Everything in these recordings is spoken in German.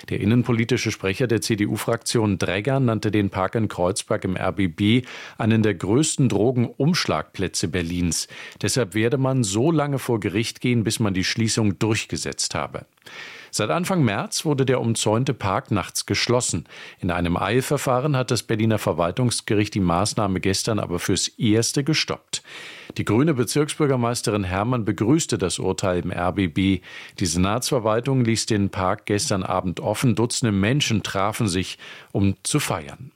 Der innenpolitische Sprecher der CDU-Fraktion Dregger nannte den Park in Kreuzberg im RBB einen der größten Drogenumschlagplätze Berlins. Deshalb werde man so lange vor Gericht gehen, bis man die Schließung durchgesetzt habe. Seit Anfang März wurde der umzäunte Park nachts geschlossen. In einem Eilverfahren hat das Berliner Verwaltungsgericht die Maßnahme gestern aber fürs Erste gestoppt. Die grüne Bezirksbürgermeisterin Herrmann begrüßte das Urteil im RBB. Die Senatsverwaltung ließ den Park gestern Abend offen. Dutzende Menschen trafen sich, um zu feiern.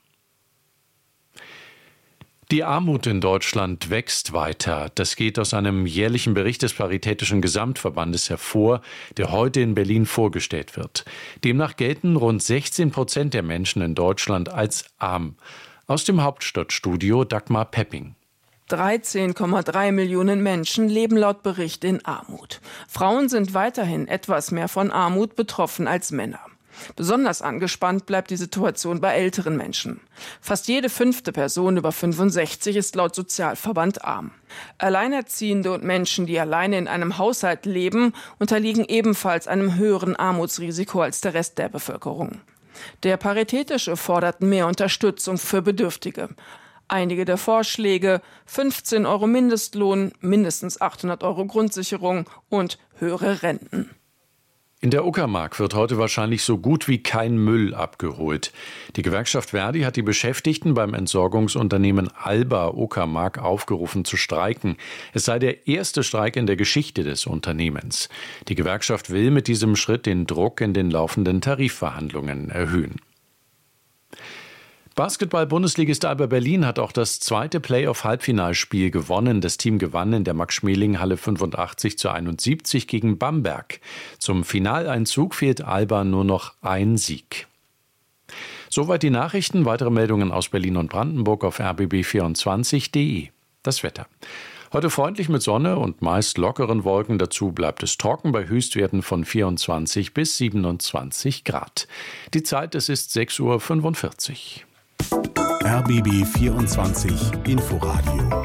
Die Armut in Deutschland wächst weiter. Das geht aus einem jährlichen Bericht des Paritätischen Gesamtverbandes hervor, der heute in Berlin vorgestellt wird. Demnach gelten rund 16% der Menschen in Deutschland als arm. Aus dem Hauptstadtstudio Dagmar Pepping. 13,3 Millionen Menschen leben laut Bericht in Armut. Frauen sind weiterhin etwas mehr von Armut betroffen als Männer. Besonders angespannt bleibt die Situation bei älteren Menschen. Fast jede 5. Person über 65 ist laut Sozialverband arm. Alleinerziehende und Menschen, die alleine in einem Haushalt leben, unterliegen ebenfalls einem höheren Armutsrisiko als der Rest der Bevölkerung. Der Paritätische fordert mehr Unterstützung für Bedürftige. Einige der Vorschläge: 15 € Mindestlohn, mindestens 800 € Grundsicherung und höhere Renten. In der Uckermark wird heute wahrscheinlich so gut wie kein Müll abgeholt. Die Gewerkschaft Verdi hat die Beschäftigten beim Entsorgungsunternehmen Alba Uckermark aufgerufen zu streiken. Es sei der erste Streik in der Geschichte des Unternehmens. Die Gewerkschaft will mit diesem Schritt den Druck in den laufenden Tarifverhandlungen erhöhen. Basketball-Bundesligist Alba Berlin hat auch das zweite Playoff-Halbfinalspiel gewonnen. Das Team gewann in der Max-Schmeling-Halle 85:71 gegen Bamberg. Zum Finaleinzug fehlt Alba nur noch ein Sieg. Soweit die Nachrichten. Weitere Meldungen aus Berlin und Brandenburg auf rbb24.de. Das Wetter. Heute freundlich mit Sonne und meist lockeren Wolken. Dazu bleibt es trocken bei Höchstwerten von 24 bis 27 Grad. Die Zeit, es ist 6:45 Uhr. RBB 24 Inforadio.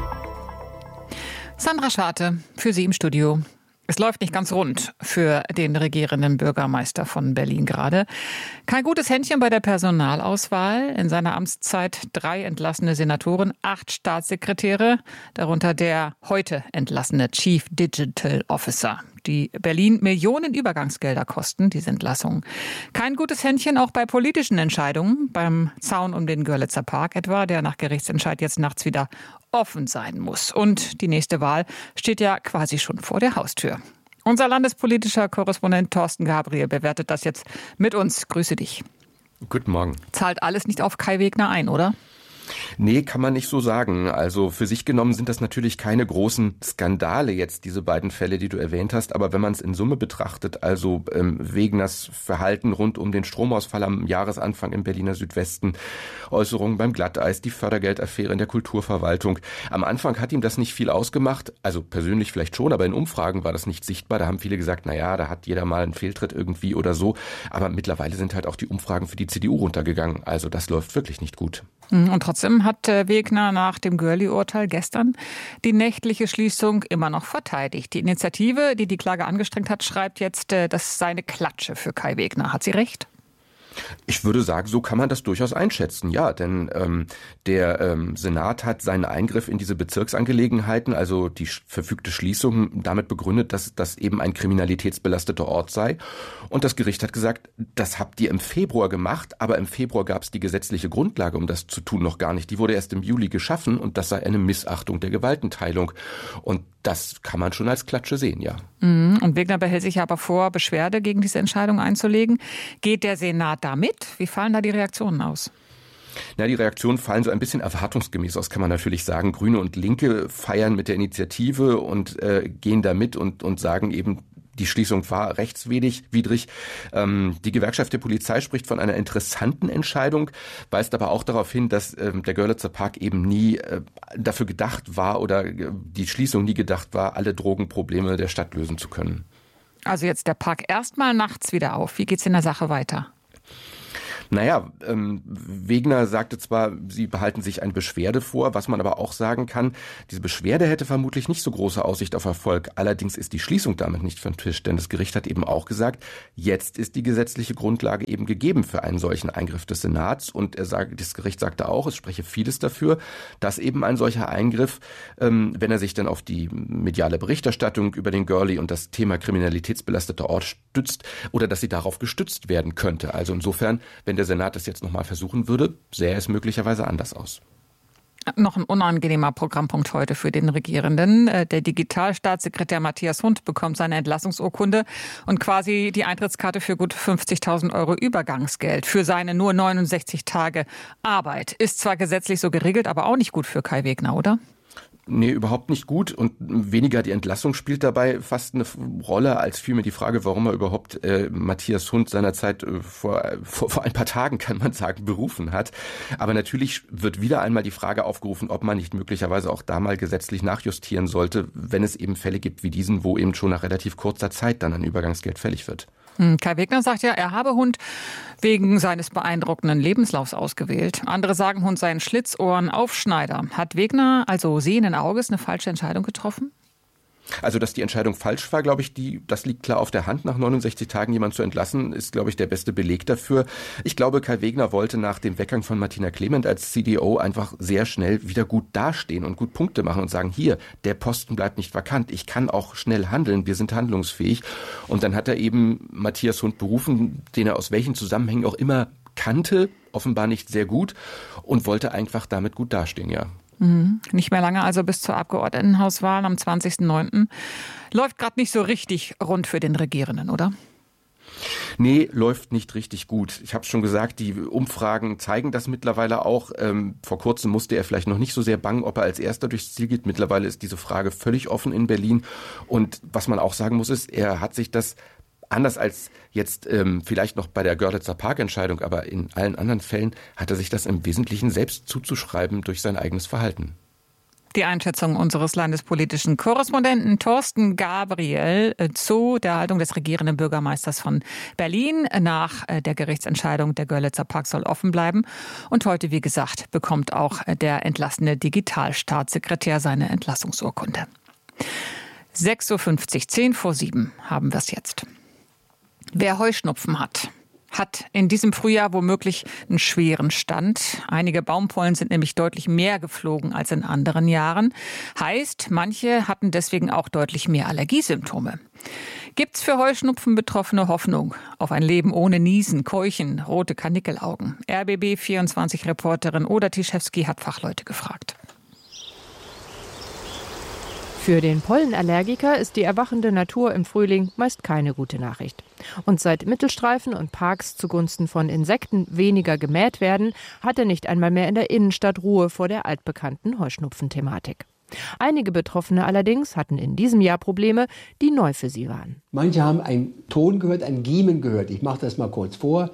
Sandra Scharte für Sie im Studio. Es läuft nicht ganz rund für den regierenden Bürgermeister von Berlin gerade. Kein gutes Händchen bei der Personalauswahl. In seiner Amtszeit 3 entlassene Senatoren, 8 Staatssekretäre, darunter der heute entlassene Chief Digital Officer. Die Berlin Millionen Übergangsgelder kosten, diese Entlassung. Kein gutes Händchen auch bei politischen Entscheidungen, beim Zaun um den Görlitzer Park etwa, der nach Gerichtsentscheid jetzt nachts wieder offen sein muss. Und die nächste Wahl steht ja quasi schon vor der Haustür. Unser landespolitischer Korrespondent Thorsten Gabriel bewertet das jetzt mit uns. Grüße dich. Guten Morgen. Zahlt alles nicht auf Kai Wegner ein, oder? Nee, kann man nicht so sagen. Also für sich genommen sind das natürlich keine großen Skandale jetzt, diese beiden Fälle, die du erwähnt hast. Aber wenn man es in Summe betrachtet, also Wegners Verhalten rund um den Stromausfall am Jahresanfang im Berliner Südwesten, Äußerungen beim Glatteis, die Fördergeldaffäre in der Kulturverwaltung. Am Anfang hat ihm das nicht viel ausgemacht. Also persönlich vielleicht schon, aber in Umfragen war das nicht sichtbar. Da haben viele gesagt, naja, da hat jeder mal einen Fehltritt irgendwie oder so. Aber mittlerweile sind halt auch die Umfragen für die CDU runtergegangen. Also das läuft wirklich nicht gut. Und trotzdem hat Wegner nach dem Görli-Urteil gestern die nächtliche Schließung immer noch verteidigt. Die Initiative, die die Klage angestrengt hat, schreibt jetzt, das sei eine Klatsche für Kai Wegner. Hat sie recht? Ich würde sagen, so kann man das durchaus einschätzen, ja, denn der Senat hat seinen Eingriff in diese Bezirksangelegenheiten, also die verfügte Schließung, damit begründet, dass das eben ein kriminalitätsbelasteter Ort sei. Und das Gericht hat gesagt, das habt ihr im Februar gemacht, aber im Februar gab es die gesetzliche Grundlage, um das zu tun, noch gar nicht. Die wurde erst im Juli geschaffen und das sei eine Missachtung der Gewaltenteilung. Und das kann man schon als Klatsche sehen, ja. Und Wegner behält sich aber vor, Beschwerde gegen diese Entscheidung einzulegen. Geht der Senat da mit? Wie fallen da die Reaktionen aus? Na, die Reaktionen fallen so ein bisschen erwartungsgemäß aus, kann man natürlich sagen. Grüne und Linke feiern mit der Initiative und gehen da mit und sagen eben, die Schließung war rechtswidrig. Die Gewerkschaft der Polizei spricht von einer interessanten Entscheidung, weist aber auch darauf hin, dass der Görlitzer Park eben nie dafür gedacht war oder die Schließung nie gedacht war, alle Drogenprobleme der Stadt lösen zu können. Also jetzt der Park erstmal nachts wieder auf. Wie geht's in der Sache weiter? Naja, Wegner sagte zwar, sie behalten sich eine Beschwerde vor, was man aber auch sagen kann, diese Beschwerde hätte vermutlich nicht so große Aussicht auf Erfolg. Allerdings ist die Schließung damit nicht vom Tisch, denn das Gericht hat eben auch gesagt, jetzt ist die gesetzliche Grundlage eben gegeben für einen solchen Eingriff des Senats. Und das Gericht sagte auch, es spreche vieles dafür, dass eben ein solcher Eingriff, wenn er sich dann auf die mediale Berichterstattung über den Gurley und das Thema kriminalitätsbelasteter Ort stützt, oder dass sie darauf gestützt werden könnte. Also insofern, wenn der Senat das jetzt nochmal versuchen würde, sähe es möglicherweise anders aus. Noch ein unangenehmer Programmpunkt heute für den Regierenden. Der Digitalstaatssekretär Matthias Hundt bekommt seine Entlassungsurkunde und quasi die Eintrittskarte für gut 50.000 € Übergangsgeld für seine nur 69 Tage Arbeit. Ist zwar gesetzlich so geregelt, aber auch nicht gut für Kai Wegner, oder? Nee, überhaupt nicht gut und weniger die Entlassung spielt dabei fast eine Rolle als vielmehr die Frage, warum er überhaupt Matthias Hundt seinerzeit vor ein paar Tagen, kann man sagen, berufen hat. Aber natürlich wird wieder einmal die Frage aufgerufen, ob man nicht möglicherweise auch da mal gesetzlich nachjustieren sollte, wenn es eben Fälle gibt wie diesen, wo eben schon nach relativ kurzer Zeit dann ein Übergangsgeld fällig wird. Kai Wegner sagt ja, er habe Hundt wegen seines beeindruckenden Lebenslaufs ausgewählt. Andere sagen, Hundt sei ein Schlitzohren-Aufschneider. Hat Wegner also sehenden Auges eine falsche Entscheidung getroffen? Also, dass die Entscheidung falsch war, glaube ich, das liegt klar auf der Hand. Nach 69 Tagen jemanden zu entlassen, ist, glaube ich, der beste Beleg dafür. Ich glaube, Kai Wegner wollte nach dem Weggang von Martina Clement als CDO einfach sehr schnell wieder gut dastehen und gut Punkte machen und sagen, hier, der Posten bleibt nicht vakant. Ich kann auch schnell handeln. Wir sind handlungsfähig. Und dann hat er eben Matthias Hundt berufen, den er aus welchen Zusammenhängen auch immer kannte, offenbar nicht sehr gut und wollte einfach damit gut dastehen, ja. Nicht mehr lange, also bis zur Abgeordnetenhauswahl am 20.09. Läuft gerade nicht so richtig rund für den Regierenden, oder? Nee, läuft nicht richtig gut. Ich habe schon gesagt, die Umfragen zeigen das mittlerweile auch. Vor kurzem musste er vielleicht noch nicht so sehr bangen, ob er als Erster durchs Ziel geht. Mittlerweile ist diese Frage völlig offen in Berlin. Und was man auch sagen muss, ist, er hat sich das anders als jetzt vielleicht noch bei der Görlitzer Parkentscheidung, aber in allen anderen Fällen hat er sich das im Wesentlichen selbst zuzuschreiben durch sein eigenes Verhalten. Die Einschätzung unseres landespolitischen Korrespondenten Thorsten Gabriel zu der Haltung des regierenden Bürgermeisters von Berlin nach der Gerichtsentscheidung, der Görlitzer Park soll offen bleiben. Und heute, wie gesagt, bekommt auch der entlassene Digitalstaatssekretär seine Entlassungsurkunde. 6.50 Uhr, 10 vor 7 haben wir es jetzt. Wer Heuschnupfen hat in diesem Frühjahr womöglich einen schweren Stand. Einige Baumpollen sind nämlich deutlich mehr geflogen als in anderen Jahren. Heißt, manche hatten deswegen auch deutlich mehr Allergiesymptome. Gibt's für Heuschnupfen-Betroffene Hoffnung auf ein Leben ohne Niesen, Keuchen, rote Karnickelaugen? RBB24-Reporterin Oda Tischewski hat Fachleute gefragt. Für den Pollenallergiker ist die erwachende Natur im Frühling meist keine gute Nachricht. Und seit Mittelstreifen und Parks zugunsten von Insekten weniger gemäht werden, hat er nicht einmal mehr in der Innenstadt Ruhe vor der altbekannten Heuschnupfen-Thematik. Einige Betroffene allerdings hatten in diesem Jahr Probleme, die neu für sie waren. Manche haben einen Ton gehört, ein Giemen gehört. Ich mache das mal kurz vor.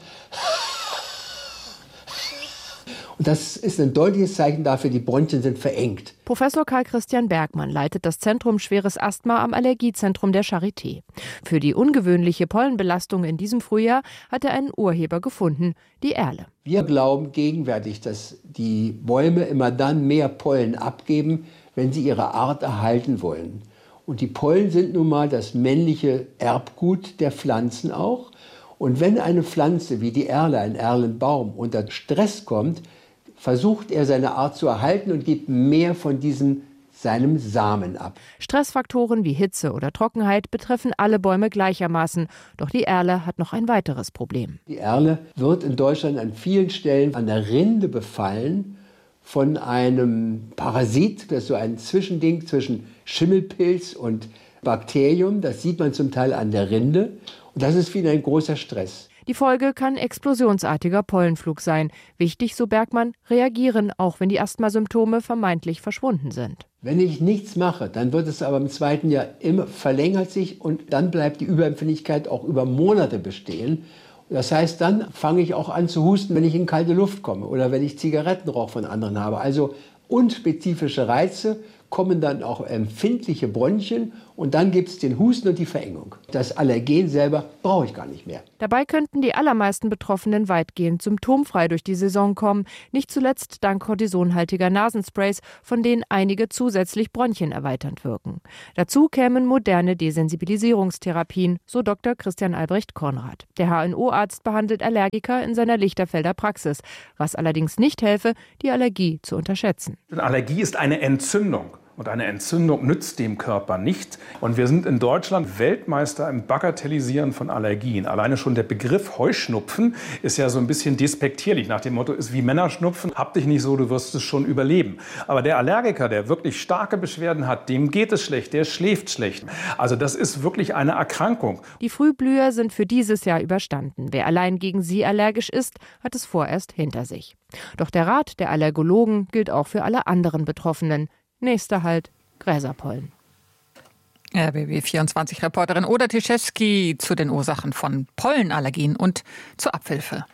Und das ist ein deutliches Zeichen dafür, die Bronchien sind verengt. Professor Karl Christian Bergmann leitet das Zentrum Schweres Asthma am Allergiezentrum der Charité. Für die ungewöhnliche Pollenbelastung in diesem Frühjahr hat er einen Urheber gefunden, die Erle. Wir glauben gegenwärtig, dass die Bäume immer dann mehr Pollen abgeben, wenn sie ihre Art erhalten wollen. Und die Pollen sind nun mal das männliche Erbgut der Pflanzen auch. Und wenn eine Pflanze wie die Erle, ein Erlenbaum, unter Stress kommt, versucht er seine Art zu erhalten und gibt mehr von seinem Samen ab. Stressfaktoren wie Hitze oder Trockenheit betreffen alle Bäume gleichermaßen. Doch die Erle hat noch ein weiteres Problem. Die Erle wird in Deutschland an vielen Stellen an der Rinde befallen von einem Parasit, das ist so ein Zwischending zwischen Schimmelpilz und Bakterium. Das sieht man zum Teil an der Rinde. Und das ist für ihn ein großer Stress. Die Folge kann explosionsartiger Pollenflug sein. Wichtig, so Bergmann, reagieren, auch wenn die Asthmasymptome vermeintlich verschwunden sind. Wenn ich nichts mache, dann wird es aber im zweiten Jahr immer verlängert sich und dann bleibt die Überempfindlichkeit auch über Monate bestehen. Das heißt, dann fange ich auch an zu husten, wenn ich in kalte Luft komme oder wenn ich Zigarettenrauch von anderen habe. Also unspezifische Reize kommen dann auch empfindliche Bronchien und dann gibt es den Husten und die Verengung. Das Allergen selber brauche ich gar nicht mehr. Dabei könnten die allermeisten Betroffenen weitgehend symptomfrei durch die Saison kommen, nicht zuletzt dank kortisonhaltiger Nasensprays, von denen einige zusätzlich bronchienerweiternd wirken. Dazu kämen moderne Desensibilisierungstherapien, so Dr. Christian Albrecht Konrad. Der HNO-Arzt behandelt Allergiker in seiner Lichterfelder Praxis, was allerdings nicht helfe, die Allergie zu unterschätzen. Eine Allergie ist eine Entzündung. Und eine Entzündung nützt dem Körper nicht. Und wir sind in Deutschland Weltmeister im Bagatellisieren von Allergien. Alleine schon der Begriff Heuschnupfen ist ja so ein bisschen despektierlich. Nach dem Motto, ist wie Männerschnupfen, hab dich nicht so, du wirst es schon überleben. Aber der Allergiker, der wirklich starke Beschwerden hat, dem geht es schlecht, der schläft schlecht. Also das ist wirklich eine Erkrankung. Die Frühblüher sind für dieses Jahr überstanden. Wer allein gegen sie allergisch ist, hat es vorerst hinter sich. Doch der Rat der Allergologen gilt auch für alle anderen Betroffenen. Nächster Halt, Gräserpollen. RBB24-Reporterin Oda Tiszewski zu den Ursachen von Pollenallergien und zur Abhilfe.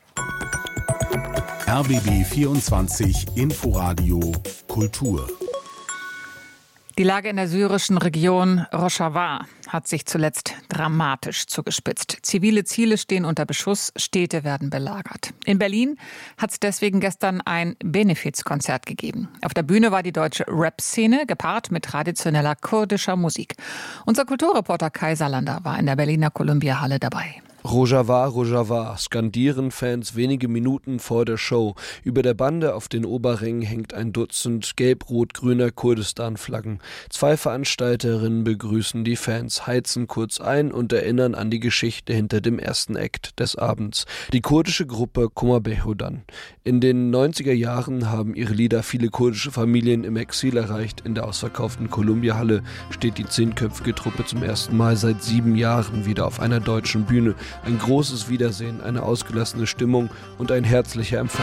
RBB24 Inforadio Kultur. Die Lage in der syrischen Region Rojava hat sich zuletzt dramatisch zugespitzt. Zivile Ziele stehen unter Beschuss, Städte werden belagert. In Berlin hat es deswegen gestern ein Benefizkonzert gegeben. Auf der Bühne war die deutsche Rap-Szene, gepaart mit traditioneller kurdischer Musik. Unser Kulturreporter Kai Salander war in der Berliner Columbia-Halle dabei. Rojava, Rojava, skandieren Fans wenige Minuten vor der Show. Über der Bande auf den Oberrängen hängt ein Dutzend gelb-rot-grüner Kurdistan-Flaggen. 2 Veranstalterinnen begrüßen die Fans, heizen kurz ein und erinnern an die Geschichte hinter dem ersten Act des Abends. Die kurdische Gruppe Komabehodan. In den 90er Jahren haben ihre Lieder viele kurdische Familien im Exil erreicht. In der ausverkauften Columbia-Halle steht die 10-köpfige Truppe zum ersten Mal seit 7 Jahren wieder auf einer deutschen Bühne. Ein großes Wiedersehen, eine ausgelassene Stimmung und ein herzlicher Empfang.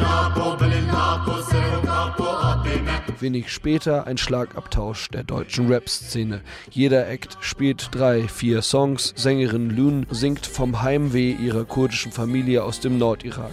Wenig später ein Schlagabtausch der deutschen Rap-Szene. Jeder Act spielt 3, 4 Songs. Sängerin Lün singt vom Heimweh ihrer kurdischen Familie aus dem Nordirak.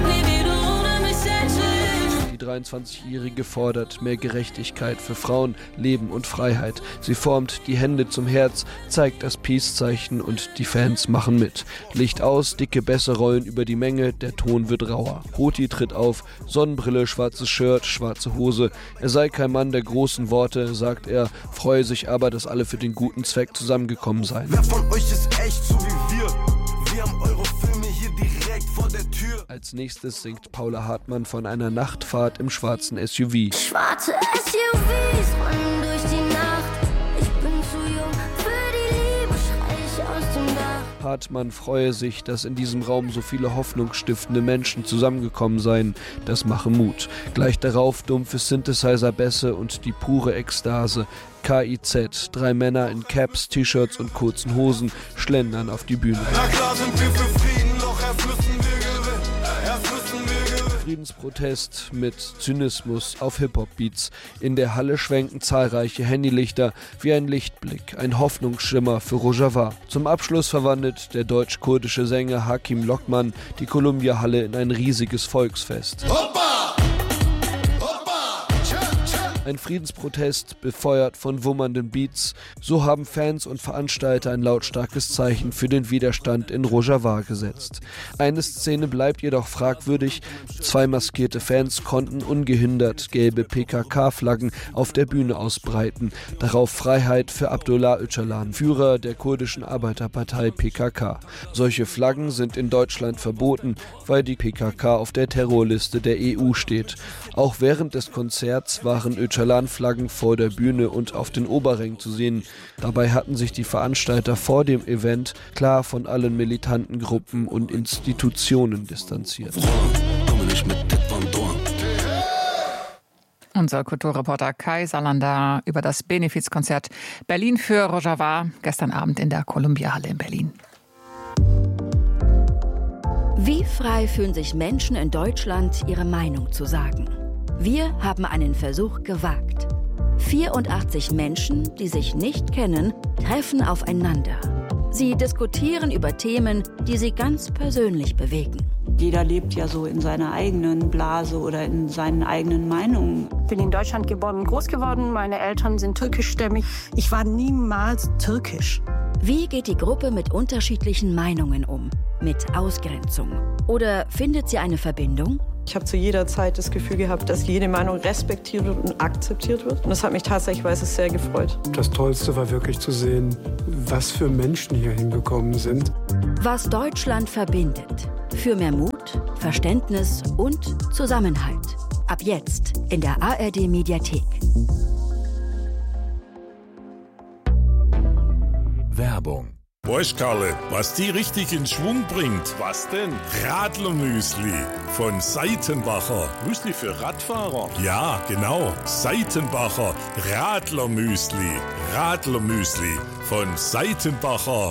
Die 23-Jährige fordert mehr Gerechtigkeit für Frauen, Leben und Freiheit. Sie formt die Hände zum Herz, zeigt das Peace-Zeichen und die Fans machen mit. Licht aus, dicke Bässe rollen über die Menge, der Ton wird rauer. Hoti tritt auf, Sonnenbrille, schwarzes Shirt, schwarze Hose. Er sei kein Mann der großen Worte, sagt er, freue sich aber, dass alle für den guten Zweck zusammengekommen seien. Wer von euch ist echt so wie wir? Wir haben eure Filme hier direkt vor der Tür. Als nächstes singt Paula Hartmann von einer Nachtfahrt im schwarzen SUV. Schwarze SUVs rollen durch die Nacht. Ich bin zu jung für die Liebe, schrei ich aus dem Dach. Hartmann freue sich, dass in diesem Raum so viele hoffnungsstiftende Menschen zusammengekommen seien. Das mache Mut. Gleich darauf dumpfe Synthesizer-Bässe und die pure Ekstase. KIZ, 3 Männer in Caps, T-Shirts und kurzen Hosen schlendern auf die Bühne. Na klar sind wir für Frieden, doch erst müssen wir gewinnen. Friedensprotest mit Zynismus auf Hip-Hop-Beats. In der Halle schwenken zahlreiche Handylichter wie ein Lichtblick, ein Hoffnungsschimmer für Rojava. Zum Abschluss verwandelt der deutsch-kurdische Sänger Hakim Lokman die Columbia-Halle in ein riesiges Volksfest. Hoppa! Ein Friedensprotest, befeuert von wummernden Beats. So haben Fans und Veranstalter ein lautstarkes Zeichen für den Widerstand in Rojava gesetzt. Eine Szene bleibt jedoch fragwürdig. 2 maskierte Fans konnten ungehindert gelbe PKK-Flaggen auf der Bühne ausbreiten. Darauf Freiheit für Abdullah Öcalan, Führer der kurdischen Arbeiterpartei PKK. Solche Flaggen sind in Deutschland verboten, weil die PKK auf der Terrorliste der EU steht. Auch während des Konzerts waren Öcalan-Flaggen vor der Bühne und auf den Oberrängen zu sehen. Dabei hatten sich die Veranstalter vor dem Event klar von allen militanten Gruppen und Institutionen distanziert. Unser Kulturreporter Kai Salander über das Benefizkonzert Berlin für Rojava gestern Abend in der Columbia-Halle in Berlin. Wie frei fühlen sich Menschen in Deutschland, ihre Meinung zu sagen? Wir haben einen Versuch gewagt. 84 Menschen, die sich nicht kennen, treffen aufeinander. Sie diskutieren über Themen, die sie ganz persönlich bewegen. Jeder lebt ja so in seiner eigenen Blase oder in seinen eigenen Meinungen. Ich bin in Deutschland geboren und groß geworden. Meine Eltern sind türkischstämmig. Ich war niemals türkisch. Wie geht die Gruppe mit unterschiedlichen Meinungen um? Mit Ausgrenzung? Oder findet sie eine Verbindung? Ich habe zu jeder Zeit das Gefühl gehabt, dass jede Meinung respektiert wird und akzeptiert wird. Und das hat mich tatsächlich, sehr gefreut. Das Tollste war wirklich zu sehen, was für Menschen hier hingekommen sind. Was Deutschland verbindet. Für mehr Mut, Verständnis und Zusammenhalt. Ab jetzt in der ARD-Mediathek. Werbung. Weißt, Karle, was die richtig in Schwung bringt? Was denn? Radlermüsli von Seitenbacher. Müsli für Radfahrer? Ja, genau. Seitenbacher Radlermüsli. Radlermüsli von Seitenbacher.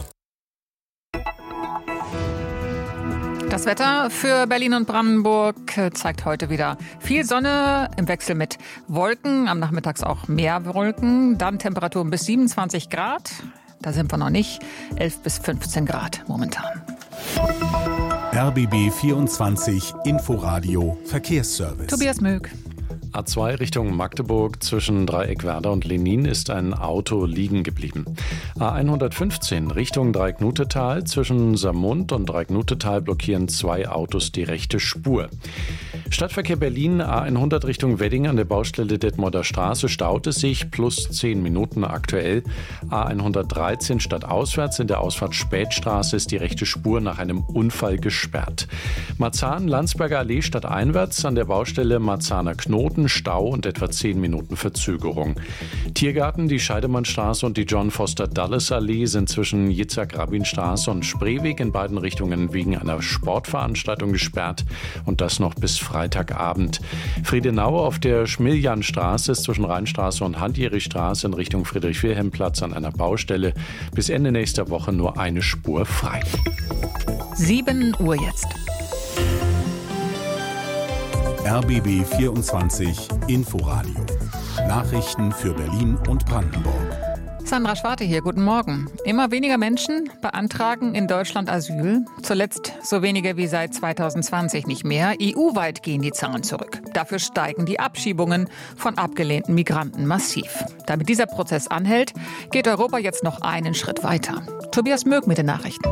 Das Wetter für Berlin und Brandenburg zeigt heute wieder viel Sonne im Wechsel mit Wolken. Am Nachmittag auch mehr Wolken. Dann Temperaturen bis 27 Grad. Da sind wir noch nicht. 11 bis 15 Grad momentan. RBB 24 Inforadio Verkehrsservice. Tobias Mög. A2 Richtung Magdeburg zwischen Dreieckwerder und Lenin ist ein Auto liegen geblieben. A115 Richtung Dreiecknutetal zwischen Saarmund und Dreiecknutetal blockieren 2 Autos die rechte Spur. Stadtverkehr Berlin A100 Richtung Wedding an der Baustelle Detmolder Straße staut es sich plus 10 Minuten aktuell. A113 stadtauswärts in der Ausfahrt Spätstraße ist die rechte Spur nach einem Unfall gesperrt. Marzahn-Landsberger Allee stadteinwärts an der Baustelle Marzahner Knoten Stau und etwa 10 Minuten Verzögerung. Tiergarten, die Scheidemannstraße und die John Foster Dulles Allee sind zwischen Yitzhak-Rabin-Straße und Spreeweg in beiden Richtungen wegen einer Sportveranstaltung gesperrt und das noch bis Freitagabend. Friedenau auf der Schmiljanstraße ist zwischen Rheinstraße und Handjerichstraße in Richtung Friedrich-Wilhelm-Platz an einer Baustelle. Bis Ende nächster Woche nur eine Spur frei. 7 Uhr jetzt. RBB 24 Inforadio. Nachrichten für Berlin und Brandenburg. Sandra Schwarte hier, guten Morgen. Immer weniger Menschen beantragen in Deutschland Asyl. Zuletzt so wenige wie seit 2020 nicht mehr. EU-weit gehen die Zahlen zurück. Dafür steigen die Abschiebungen von abgelehnten Migranten massiv. Damit dieser Prozess anhält, geht Europa jetzt noch einen Schritt weiter. Tobias Mög mit den Nachrichten.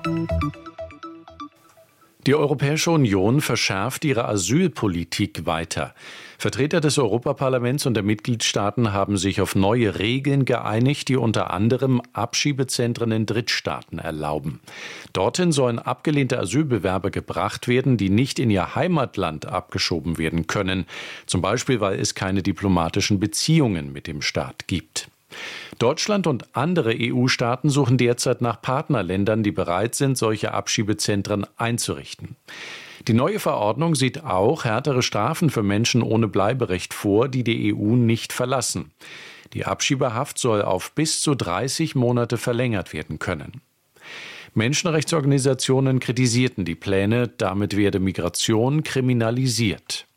Die Europäische Union verschärft ihre Asylpolitik weiter. Vertreter des Europaparlaments und der Mitgliedstaaten haben sich auf neue Regeln geeinigt, die unter anderem Abschiebezentren in Drittstaaten erlauben. Dorthin sollen abgelehnte Asylbewerber gebracht werden, die nicht in ihr Heimatland abgeschoben werden können, zum Beispiel weil es keine diplomatischen Beziehungen mit dem Staat gibt. Deutschland und andere EU-Staaten suchen derzeit nach Partnerländern, die bereit sind, solche Abschiebezentren einzurichten. Die neue Verordnung sieht auch härtere Strafen für Menschen ohne Bleiberecht vor, die die EU nicht verlassen. Die Abschiebehaft soll auf bis zu 30 Monate verlängert werden können. Menschenrechtsorganisationen kritisierten die Pläne, damit werde Migration kriminalisiert.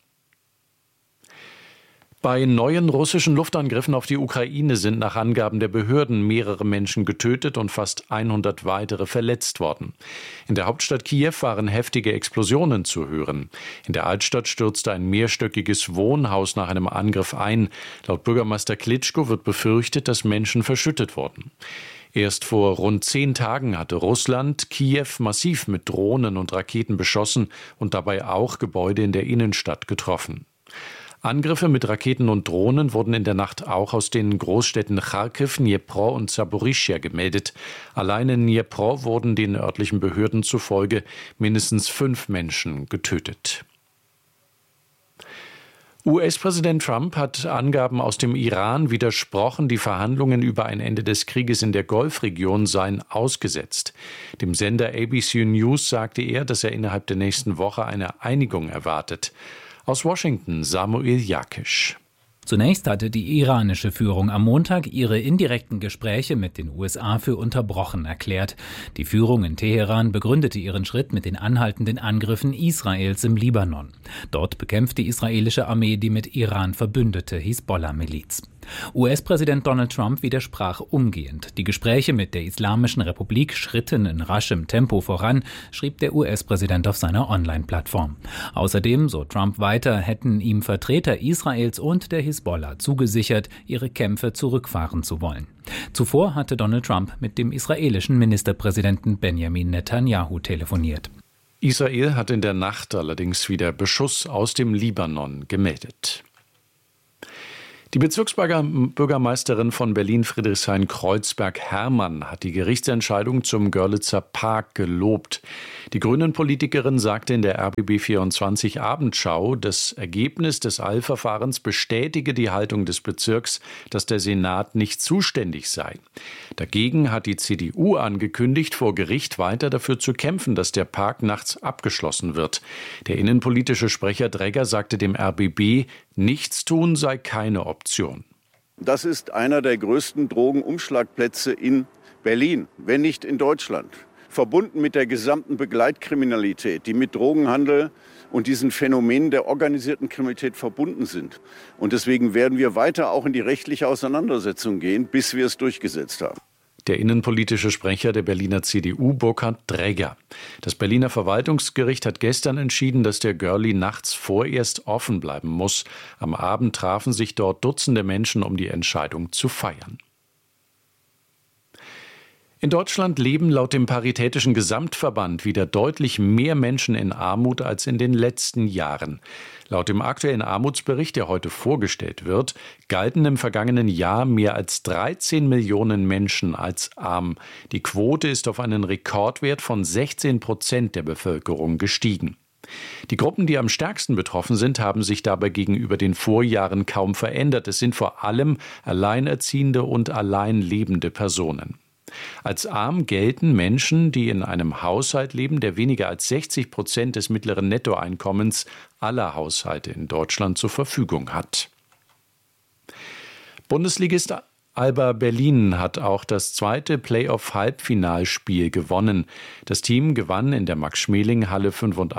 Bei neuen russischen Luftangriffen auf die Ukraine sind nach Angaben der Behörden mehrere Menschen getötet und fast 100 weitere verletzt worden. In der Hauptstadt Kiew waren heftige Explosionen zu hören. In der Altstadt stürzte ein mehrstöckiges Wohnhaus nach einem Angriff ein. Laut Bürgermeister Klitschko wird befürchtet, dass Menschen verschüttet wurden. Erst vor rund 10 Tagen hatte Russland Kiew massiv mit Drohnen und Raketen beschossen und dabei auch Gebäude in der Innenstadt getroffen. Angriffe mit Raketen und Drohnen wurden in der Nacht auch aus den Großstädten Charkiw, Dnipro und Saporischschja gemeldet. Allein in Dnipro wurden den örtlichen Behörden zufolge mindestens 5 Menschen getötet. US-Präsident Trump hat Angaben aus dem Iran widersprochen, die Verhandlungen über ein Ende des Krieges in der Golfregion seien ausgesetzt. Dem Sender ABC News sagte er, dass er innerhalb der nächsten Woche eine Einigung erwartet. Aus Washington Samuel Jakisch. Zunächst hatte die iranische Führung am Montag ihre indirekten Gespräche mit den USA für unterbrochen erklärt. Die Führung in Teheran begründete ihren Schritt mit den anhaltenden Angriffen Israels im Libanon. Dort bekämpft die israelische Armee die mit Iran verbündete Hisbollah-Miliz. US-Präsident Donald Trump widersprach umgehend. Die Gespräche mit der Islamischen Republik schritten in raschem Tempo voran, schrieb der US-Präsident auf seiner Online-Plattform. Außerdem, so Trump weiter, hätten ihm Vertreter Israels und der Hisbollah zugesichert, ihre Kämpfe zurückfahren zu wollen. Zuvor hatte Donald Trump mit dem israelischen Ministerpräsidenten Benjamin Netanyahu telefoniert. Israel hat in der Nacht allerdings wieder Beschuss aus dem Libanon gemeldet. Die Bezirksbürgermeisterin von Berlin-Friedrichshain-Kreuzberg Herrmann hat die Gerichtsentscheidung zum Görlitzer Park gelobt. Die Grünen-Politikerin sagte in der RBB24 Abendschau, das Ergebnis des Eilverfahrens bestätige die Haltung des Bezirks, dass der Senat nicht zuständig sei. Dagegen hat die CDU angekündigt, vor Gericht weiter dafür zu kämpfen, dass der Park nachts abgeschlossen wird. Der innenpolitische Sprecher Dregger sagte dem RBB, Nichtstun sei keine Option. Das ist einer der größten Drogenumschlagplätze in Berlin, wenn nicht in Deutschland. Verbunden mit der gesamten Begleitkriminalität, die mit Drogenhandel und diesen Phänomenen der organisierten Kriminalität verbunden sind. Und deswegen werden wir weiter auch in die rechtliche Auseinandersetzung gehen, bis wir es durchgesetzt haben. Der innenpolitische Sprecher der Berliner CDU, Burkhard Dregger. Das Berliner Verwaltungsgericht hat gestern entschieden, dass der Görli nachts vorerst offen bleiben muss. Am Abend trafen sich dort Dutzende Menschen, um die Entscheidung zu feiern. In Deutschland leben laut dem Paritätischen Gesamtverband wieder deutlich mehr Menschen in Armut als in den letzten Jahren. Laut dem aktuellen Armutsbericht, der heute vorgestellt wird, galten im vergangenen Jahr mehr als 13 Millionen Menschen als arm. Die Quote ist auf einen Rekordwert von 16% der Bevölkerung gestiegen. Die Gruppen, die am stärksten betroffen sind, haben sich dabei gegenüber den Vorjahren kaum verändert. Es sind vor allem alleinerziehende und allein lebende Personen. Als arm gelten Menschen, die in einem Haushalt leben, der weniger als 60% des mittleren Nettoeinkommens aller Haushalte in Deutschland zur Verfügung hat. Bundesligist Alba Berlin hat auch das zweite Playoff-Halbfinalspiel gewonnen. Das Team gewann in der Max-Schmeling-Halle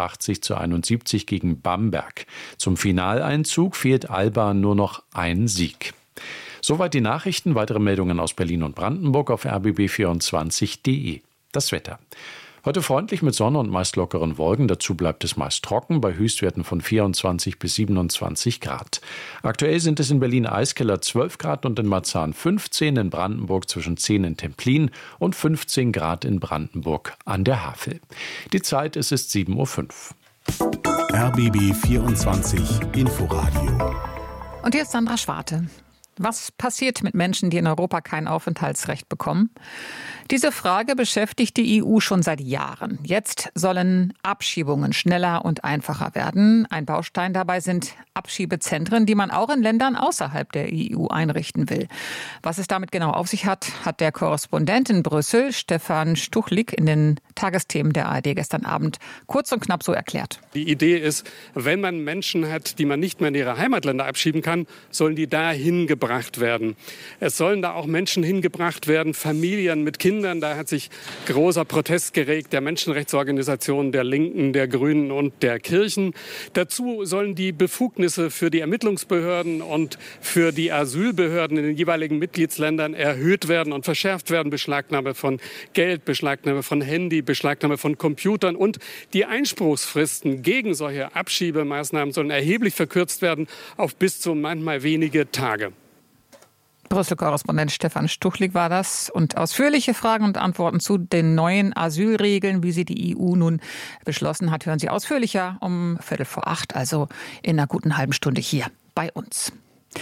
85:71 gegen Bamberg. Zum Finaleinzug fehlt Alba nur noch ein Sieg. Soweit die Nachrichten. Weitere Meldungen aus Berlin und Brandenburg auf rbb24.de. Das Wetter. Heute freundlich mit Sonne und meist lockeren Wolken. Dazu bleibt es meist trocken bei Höchstwerten von 24 bis 27 Grad. Aktuell sind es in Berlin-Eiskeller 12 Grad und in Marzahn 15, in Brandenburg zwischen 10 in Templin und 15 Grad in Brandenburg an der Havel. Die Zeit ist 7:05 Uhr. RBB 24 Inforadio. Und hier ist Sandra Schwarte. Was passiert mit Menschen, die in Europa kein Aufenthaltsrecht bekommen? Diese Frage beschäftigt die EU schon seit Jahren. Jetzt sollen Abschiebungen schneller und einfacher werden. Ein Baustein dabei sind Abschiebezentren, die man auch in Ländern außerhalb der EU einrichten will. Was es damit genau auf sich hat, hat der Korrespondent in Brüssel, Stefan Stuchlik, in den Tagesthemen der ARD gestern Abend kurz und knapp so erklärt. Die Idee ist, wenn man Menschen hat, die man nicht mehr in ihre Heimatländer abschieben kann, sollen die dahin gebracht werden. Es sollen da auch Menschen hingebracht werden, Familien mit Kindern. Da hat sich großer Protest geregt der Menschenrechtsorganisationen, der Linken, der Grünen und der Kirchen. Dazu sollen die Befugnisse für die Ermittlungsbehörden und für die Asylbehörden in den jeweiligen Mitgliedsländern erhöht werden und verschärft werden. Beschlagnahme von Geld, Beschlagnahme von Handy, Beschlagnahme von Computern und die Einspruchsfristen gegen solche Abschiebemaßnahmen sollen erheblich verkürzt werden auf bis zu manchmal wenige Tage. Brüssel-Korrespondent Stefan Stuchlik war das. Und ausführliche Fragen und Antworten zu den neuen Asylregeln, wie sie die EU nun beschlossen hat, hören Sie ausführlicher um 7:45, also in einer guten halben Stunde hier bei uns.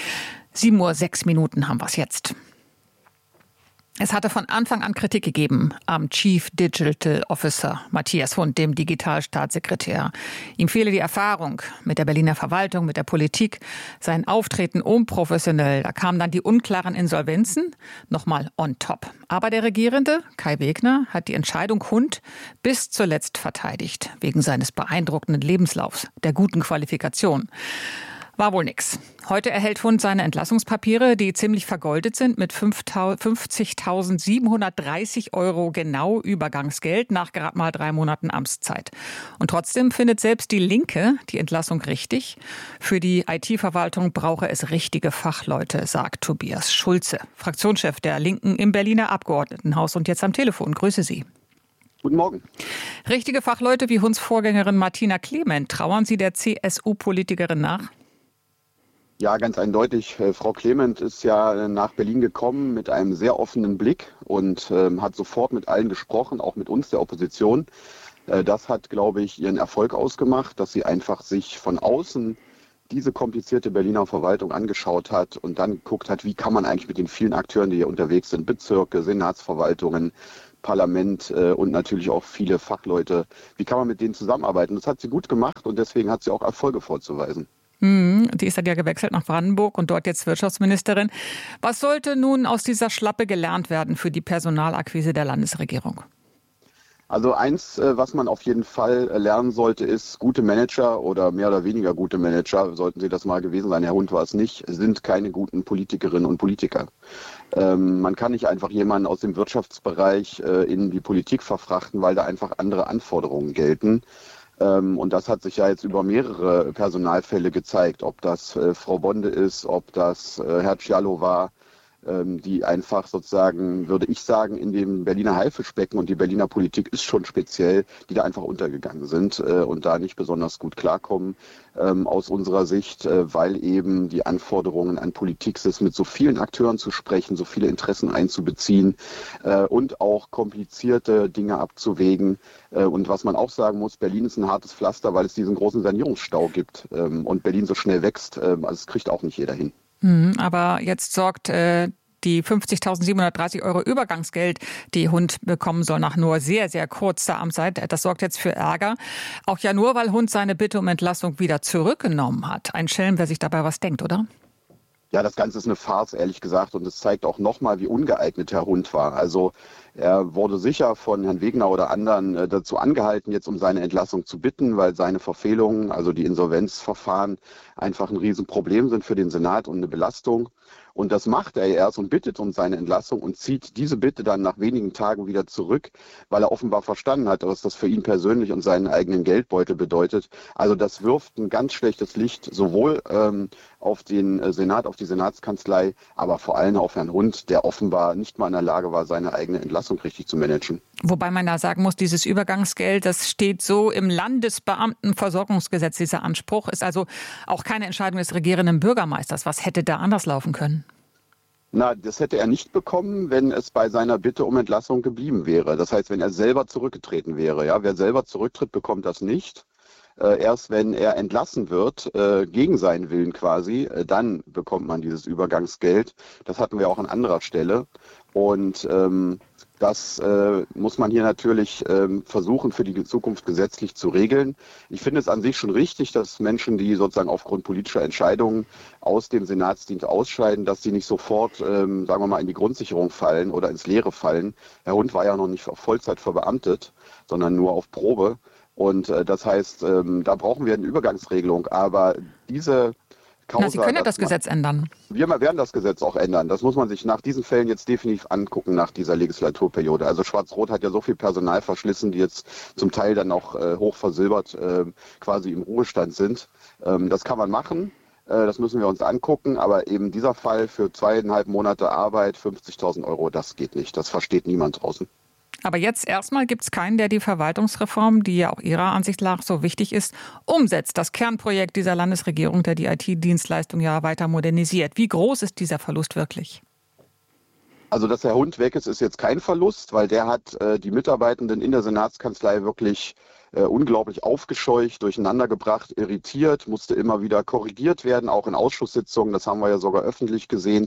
7:06 Uhr haben wir es jetzt. Es hatte von Anfang an Kritik gegeben am Chief Digital Officer Matthias Hund, dem Digitalstaatssekretär. Ihm fehle die Erfahrung mit der Berliner Verwaltung, mit der Politik, sein Auftreten unprofessionell. Da kamen dann die unklaren Insolvenzen nochmal on top. Aber der Regierende, Kai Wegner, hat die Entscheidung Hund bis zuletzt verteidigt, wegen seines beeindruckenden Lebenslaufs, der guten Qualifikation. War wohl nix. Heute erhält Hund seine Entlassungspapiere, die ziemlich vergoldet sind, mit 50.730 € genau Übergangsgeld nach gerade mal 3 Monaten Amtszeit. Und trotzdem findet selbst die Linke die Entlassung richtig. Für die IT-Verwaltung brauche es richtige Fachleute, sagt Tobias Schulze, Fraktionschef der Linken im Berliner Abgeordnetenhaus und jetzt am Telefon. Grüße Sie. Guten Morgen. Richtige Fachleute wie Hunds Vorgängerin Martina Clement. Trauern Sie der CSU-Politikerin nach? Ja, ganz eindeutig. Frau Clement ist ja nach Berlin gekommen mit einem sehr offenen Blick und hat sofort mit allen gesprochen, auch mit uns, der Opposition. Das hat, glaube ich, ihren Erfolg ausgemacht, dass sie einfach sich von außen diese komplizierte Berliner Verwaltung angeschaut hat und dann geguckt hat, wie kann man eigentlich mit den vielen Akteuren, die hier unterwegs sind, Bezirke, Senatsverwaltungen, Parlament und natürlich auch viele Fachleute, wie kann man mit denen zusammenarbeiten? Das hat sie gut gemacht und deswegen hat sie auch Erfolge vorzuweisen. Die ist ja gewechselt nach Brandenburg und dort jetzt Wirtschaftsministerin. Was sollte nun aus dieser Schlappe gelernt werden für die Personalakquise der Landesregierung? Also eins, was man auf jeden Fall lernen sollte, ist, gute Manager oder mehr oder weniger gute Manager, sollten sie das mal gewesen sein, Herr Hund war es nicht, sind keine guten Politikerinnen und Politiker. Man kann nicht einfach jemanden aus dem Wirtschaftsbereich in die Politik verfrachten, weil da einfach andere Anforderungen gelten. Und das hat sich ja jetzt über mehrere Personalfälle gezeigt, ob das Frau Bonde ist, ob das Herr Cialo war, die einfach sozusagen, würde ich sagen, in dem Berliner Haifischbecken, und die Berliner Politik ist schon speziell, die da einfach untergegangen sind und da nicht besonders gut klarkommen aus unserer Sicht, weil eben die Anforderungen an Politik sind, mit so vielen Akteuren zu sprechen, so viele Interessen einzubeziehen und auch komplizierte Dinge abzuwägen. Und was man auch sagen muss, Berlin ist ein hartes Pflaster, weil es diesen großen Sanierungsstau gibt und Berlin so schnell wächst. Also es kriegt auch nicht jeder hin. Aber jetzt sorgt die 50.730 € Übergangsgeld, die Hund bekommen soll nach nur sehr, sehr kurzer Amtszeit, das sorgt jetzt für Ärger. Auch ja nur, weil Hund seine Bitte um Entlassung wieder zurückgenommen hat. Ein Schelm, wer sich dabei was denkt, oder? Ja, das Ganze ist eine Farce, ehrlich gesagt. Und es zeigt auch nochmal, wie ungeeignet Herr Hund war. Also er wurde sicher von Herrn Wegner oder anderen dazu angehalten, jetzt um seine Entlassung zu bitten, weil seine Verfehlungen, also die Insolvenzverfahren, einfach ein Riesenproblem sind für den Senat und eine Belastung. Und das macht er erst und bittet um seine Entlassung und zieht diese Bitte dann nach wenigen Tagen wieder zurück, weil er offenbar verstanden hat, was das für ihn persönlich und seinen eigenen Geldbeutel bedeutet. Also das wirft ein ganz schlechtes Licht sowohl auf den Senat, auf die Senatskanzlei, aber vor allem auf Herrn Hund, der offenbar nicht mal in der Lage war, seine eigene Entlassung richtig zu managen. Wobei man da sagen muss, dieses Übergangsgeld, das steht so im Landesbeamtenversorgungsgesetz. Dieser Anspruch ist also auch keine Entscheidung des regierenden Bürgermeisters. Was hätte da anders laufen können? Na, das hätte er nicht bekommen, wenn es bei seiner Bitte um Entlassung geblieben wäre. Das heißt, wenn er selber zurückgetreten wäre. Ja, wer selber zurücktritt, bekommt das nicht. Erst wenn er entlassen wird, gegen seinen Willen quasi, dann bekommt man dieses Übergangsgeld. Das hatten wir auch an anderer Stelle. Und das muss man hier natürlich versuchen, für die Zukunft gesetzlich zu regeln. Ich finde es an sich schon richtig, dass Menschen, die sozusagen aufgrund politischer Entscheidungen aus dem Senatsdienst ausscheiden, dass sie nicht sofort, sagen wir mal, in die Grundsicherung fallen oder ins Leere fallen. Herr Hund war ja noch nicht auf Vollzeit verbeamtet, sondern nur auf Probe. Und das heißt, da brauchen wir eine Übergangsregelung. Aber diese Causa, Sie können ja das Gesetz ändern. Wir werden das Gesetz auch ändern. Das muss man sich nach diesen Fällen jetzt definitiv angucken, nach dieser Legislaturperiode. Also Schwarz-Rot hat ja so viel Personal verschlissen, die jetzt zum Teil dann auch hoch versilbert quasi im Ruhestand sind. Das kann man machen. Das müssen wir uns angucken. Aber eben dieser Fall für 2,5 Monate Arbeit, 50.000 €, das geht nicht. Das versteht niemand draußen. Aber jetzt erstmal gibt es keinen, der die Verwaltungsreform, die ja auch Ihrer Ansicht nach so wichtig ist, umsetzt. Das Kernprojekt dieser Landesregierung, der die IT-Dienstleistung ja weiter modernisiert. Wie groß ist dieser Verlust wirklich? Also, dass Herr Hund weg ist, ist jetzt kein Verlust, weil der hat die Mitarbeitenden in der Senatskanzlei wirklich unglaublich aufgescheucht, durcheinandergebracht, irritiert, musste immer wieder korrigiert werden, auch in Ausschusssitzungen, das haben wir ja sogar öffentlich gesehen.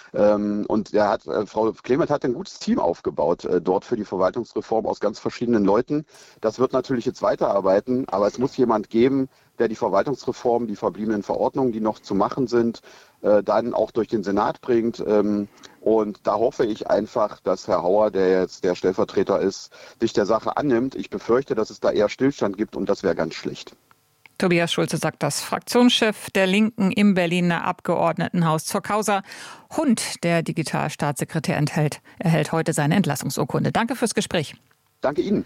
Und Frau Clement hat ein gutes Team aufgebaut, dort für die Verwaltungsreform aus ganz verschiedenen Leuten. Das wird natürlich jetzt weiterarbeiten, aber es muss jemand geben, der die Verwaltungsreform, die verbliebenen Verordnungen, die noch zu machen sind, dann auch durch den Senat bringt. Und da hoffe ich einfach, dass Herr Hauer, der jetzt der Stellvertreter ist, sich der Sache annimmt. Ich befürchte, dass es da eher Stillstand gibt und das wäre ganz schlecht. Tobias Schulze sagt das, Fraktionschef der Linken im Berliner Abgeordnetenhaus zur Causa Hund. Der Digitalstaatssekretär erhält heute seine Entlassungsurkunde. Danke fürs Gespräch. Danke Ihnen.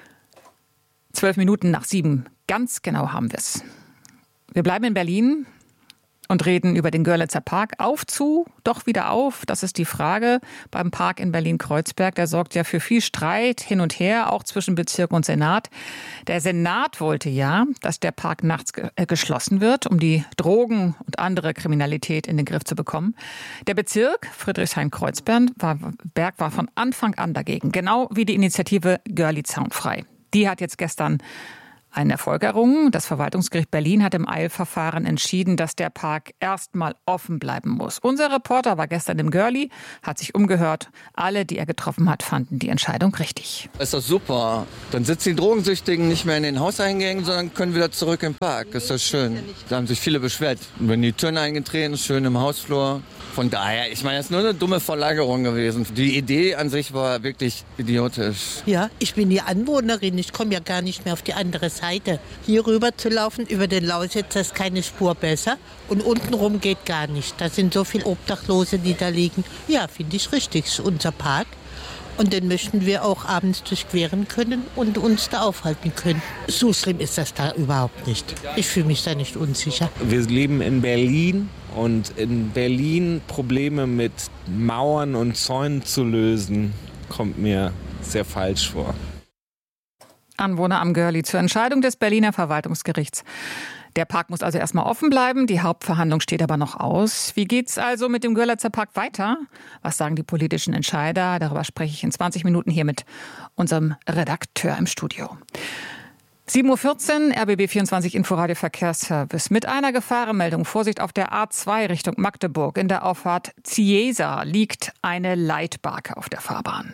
7:12, ganz genau haben wir es. Wir bleiben in Berlin und reden über den Görlitzer Park. Doch wieder auf? Das ist die Frage beim Park in Berlin-Kreuzberg. Der sorgt ja für viel Streit hin und her, auch zwischen Bezirk und Senat. Der Senat wollte ja, dass der Park nachts geschlossen wird, um die Drogen und andere Kriminalität in den Griff zu bekommen. Der Bezirk Friedrichshain-Kreuzberg war von Anfang an dagegen, genau wie die Initiative Görli Zaunfrei. Die hat jetzt gestern einen Erfolg errungen. Das Verwaltungsgericht Berlin hat im Eilverfahren entschieden, dass der Park erstmal offen bleiben muss. Unser Reporter war gestern im Görli, hat sich umgehört. Alle, die er getroffen hat, fanden die Entscheidung richtig. Ist doch super. Dann sitzen die Drogensüchtigen nicht mehr in den Hauseingängen, sondern können wieder zurück im Park. Ist das schön. Da haben sich viele beschwert. Wenn die Türen eingetreten, schön im Hausflur. Von daher, ich meine, das ist nur eine dumme Verlagerung gewesen. Die Idee an sich war wirklich idiotisch. Ja, ich bin die Anwohnerin. Ich komme ja gar nicht mehr auf die andere Seite. Hier rüber zu laufen, über den Lausitzer ist keine Spur besser. Und untenrum geht gar nicht. Da sind so viele Obdachlose, die da liegen. Ja, finde ich richtig. Das ist unser Park. Und den möchten wir auch abends durchqueren können und uns da aufhalten können. So schlimm ist das da überhaupt nicht. Ich fühle mich da nicht unsicher. Wir leben in Berlin und in Berlin Probleme mit Mauern und Zäunen zu lösen, kommt mir sehr falsch vor. Anwohner am Görli zur Entscheidung des Berliner Verwaltungsgerichts. Der Park muss also erstmal offen bleiben. Die Hauptverhandlung steht aber noch aus. Wie geht's also mit dem Görlitzer Park weiter? Was sagen die politischen Entscheider? Darüber spreche ich in 20 Minuten hier mit unserem Redakteur im Studio. 7:14 Uhr, RBB 24 Inforadio Verkehrsservice. Mit einer Gefahrenmeldung. Vorsicht auf der A2 Richtung Magdeburg. In der Auffahrt Ziesa liegt eine Leitbarke auf der Fahrbahn.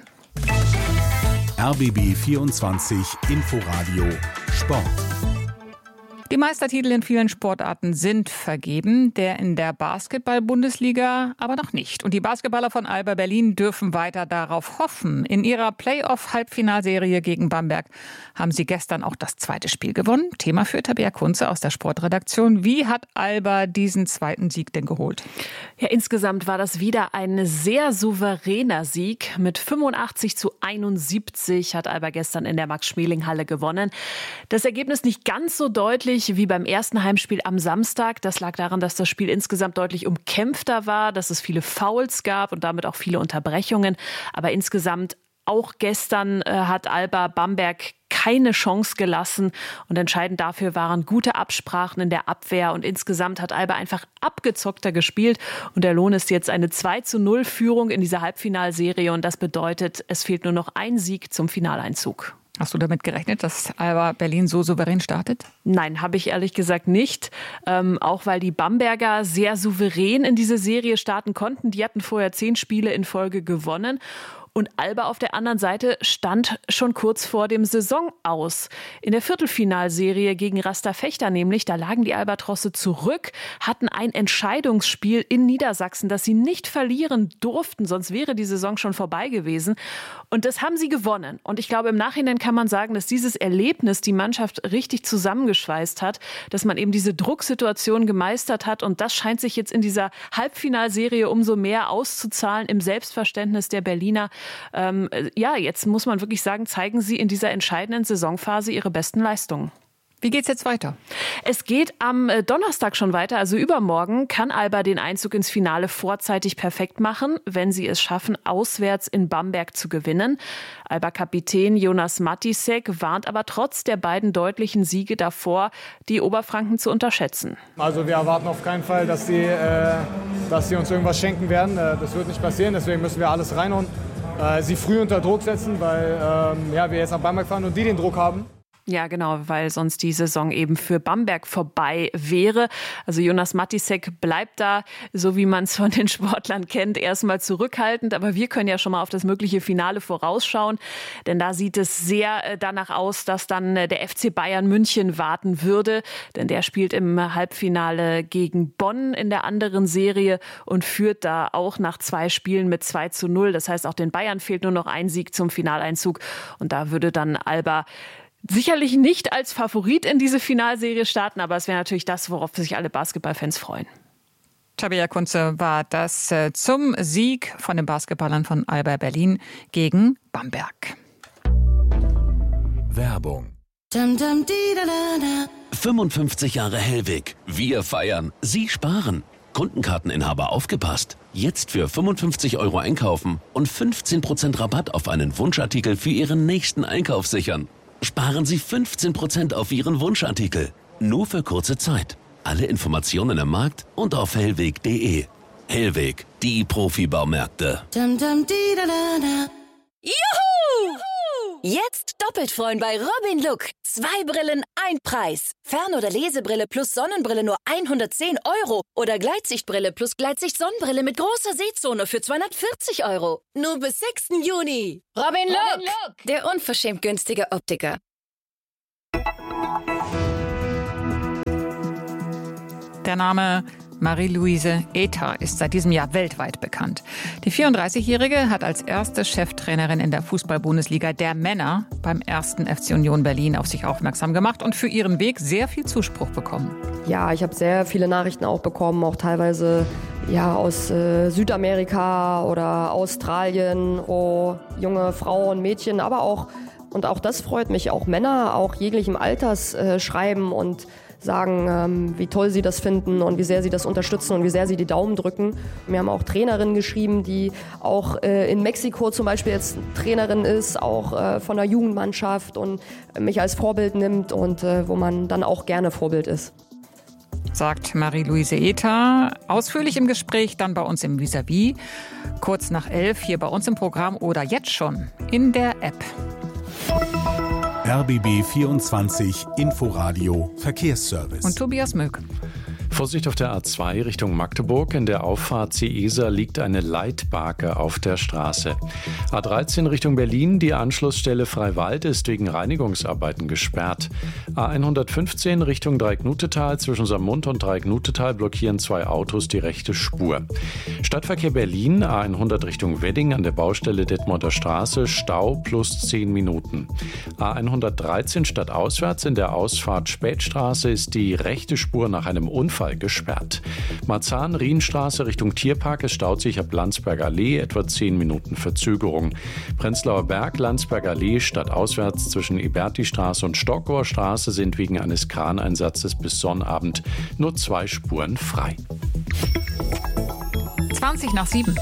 RBB 24 Inforadio Sport. Die Meistertitel in vielen Sportarten sind vergeben, der in der Basketball-Bundesliga aber noch nicht. Und die Basketballer von Alba Berlin dürfen weiter darauf hoffen. In ihrer Playoff-Halbfinalserie gegen Bamberg haben sie gestern auch das zweite Spiel gewonnen. Thema für Tabea Kunze aus der Sportredaktion. Wie hat Alba diesen zweiten Sieg denn geholt? Ja, insgesamt war das wieder ein sehr souveräner Sieg. Mit 85:71 hat Alba gestern in der Max-Schmeling-Halle gewonnen. Das Ergebnis nicht ganz so deutlich wie beim ersten Heimspiel am Samstag. Das lag daran, dass das Spiel insgesamt deutlich umkämpfter war, dass es viele Fouls gab und damit auch viele Unterbrechungen. Aber insgesamt auch gestern hat Alba Bamberg keine Chance gelassen und entscheidend dafür waren gute Absprachen in der Abwehr und insgesamt hat Alba einfach abgezockter gespielt und der Lohn ist jetzt eine 2:0 Führung in dieser Halbfinalserie und das bedeutet, es fehlt nur noch ein Sieg zum Finaleinzug. Hast du damit gerechnet, dass Alba Berlin so souverän startet? Nein, habe ich ehrlich gesagt nicht. Auch weil die Bamberger sehr souverän in diese Serie starten konnten. Die hatten vorher 10 Spiele in Folge gewonnen. Und Alba auf der anderen Seite stand schon kurz vor dem Saisonaus. In der Viertelfinalserie gegen Rasta Fechter nämlich, da lagen die Albatrosse zurück, hatten ein Entscheidungsspiel in Niedersachsen, das sie nicht verlieren durften, sonst wäre die Saison schon vorbei gewesen. Und das haben sie gewonnen. Und ich glaube, im Nachhinein kann man sagen, dass dieses Erlebnis die Mannschaft richtig zusammengeschweißt hat, dass man eben diese Drucksituation gemeistert hat. Und das scheint sich jetzt in dieser Halbfinalserie umso mehr auszuzahlen im Selbstverständnis der Berliner. Jetzt muss man wirklich sagen, zeigen sie in dieser entscheidenden Saisonphase ihre besten Leistungen. Wie geht's jetzt weiter? Es geht am Donnerstag schon weiter, also übermorgen kann Alba den Einzug ins Finale vorzeitig perfekt machen, wenn sie es schaffen, auswärts in Bamberg zu gewinnen. Alba-Kapitän Jonas Matisek warnt aber trotz der beiden deutlichen Siege davor, die Oberfranken zu unterschätzen. Also wir erwarten auf keinen Fall, dass sie uns irgendwas schenken werden. Das wird nicht passieren, deswegen müssen wir alles reinhauen. Sie früh unter Druck setzen, weil wir jetzt nach Bamberg fahren und die den Druck haben. Ja, genau, weil sonst die Saison eben für Bamberg vorbei wäre. Also Jonas Matisek bleibt da, so wie man es von den Sportlern kennt, erstmal zurückhaltend. Aber wir können ja schon mal auf das mögliche Finale vorausschauen. Denn da sieht es sehr danach aus, dass dann der FC Bayern München warten würde. Denn der spielt im Halbfinale gegen Bonn in der anderen Serie und führt da auch nach 2 Spielen mit 2:0. Das heißt, auch den Bayern fehlt nur noch ein Sieg zum Finaleinzug. Und da würde dann Alba sicherlich nicht als Favorit in diese Finalserie starten, aber es wäre natürlich das, worauf sich alle Basketballfans freuen. Tabea Kunze war das zum Sieg von den Basketballern von Alba Berlin gegen Bamberg. Werbung. 55 Jahre Hellweg. Wir feiern. Sie sparen. Kundenkarteninhaber aufgepasst. Jetzt für 55 € einkaufen und 15% Rabatt auf einen Wunschartikel für Ihren nächsten Einkauf sichern. Sparen Sie 15% auf Ihren Wunschartikel. Nur für kurze Zeit. Alle Informationen im Markt und auf hellweg.de. Hellweg, die Profibaumärkte. Juhu! Jetzt doppelt freuen bei Robin Look. 2 Brillen, 1 Preis. Fern- oder Lesebrille plus Sonnenbrille nur 110 €. Oder Gleitsichtbrille plus Gleitsicht-Sonnenbrille mit großer Sehzone für 240 €. Nur bis 6. Juni. Robin Look, der unverschämt günstige Optiker. Der Name Marie-Louise Ether ist seit diesem Jahr weltweit bekannt. Die 34-Jährige hat als erste Cheftrainerin in der Fußball-Bundesliga der Männer beim 1. FC Union Berlin auf sich aufmerksam gemacht und für ihren Weg sehr viel Zuspruch bekommen. Ja, ich habe sehr viele Nachrichten auch bekommen, auch teilweise aus Südamerika oder Australien, wo junge Frauen, Mädchen, aber auch, und auch das freut mich, auch Männer, auch jeglichem Alters schreiben und sagen, wie toll sie das finden und wie sehr sie das unterstützen und wie sehr sie die Daumen drücken. Wir haben auch Trainerinnen geschrieben, die auch in Mexiko zum Beispiel jetzt Trainerin ist, auch von der Jugendmannschaft und mich als Vorbild nimmt und wo man dann auch gerne Vorbild ist. Sagt Marie-Louise Ether. Ausführlich im Gespräch dann bei uns im Vis-à-vis. Kurz nach 11 hier bei uns im Programm oder jetzt schon in der App. RBB 24 Inforadio Verkehrsservice. Und Tobias Möck. Vorsicht auf der A2 Richtung Magdeburg. In der Auffahrt Ciesa liegt eine Leitbarke auf der Straße. A13 Richtung Berlin. Die Anschlussstelle Freiwald ist wegen Reinigungsarbeiten gesperrt. A115 Richtung Dreiecknutetal. Zwischen Saarmund und Dreiecknutetal blockieren 2 Autos die rechte Spur. Stadtverkehr Berlin. A100 Richtung Wedding an der Baustelle Detmolder Straße. Stau plus 10 Minuten. A113 stadtauswärts in der Ausfahrt Spätstraße ist die rechte Spur nach einem Unfall gesperrt. Marzahn-Rienstraße Richtung Tierpark, es staut sich ab Landsberger Allee, etwa 10 Minuten Verzögerung. Prenzlauer Berg, Landsberger Allee, stadtauswärts zwischen Eberti-Straße und Stockower Straße sind wegen eines Kraneinsatzes bis Sonnabend nur 2 Spuren frei. 7:20.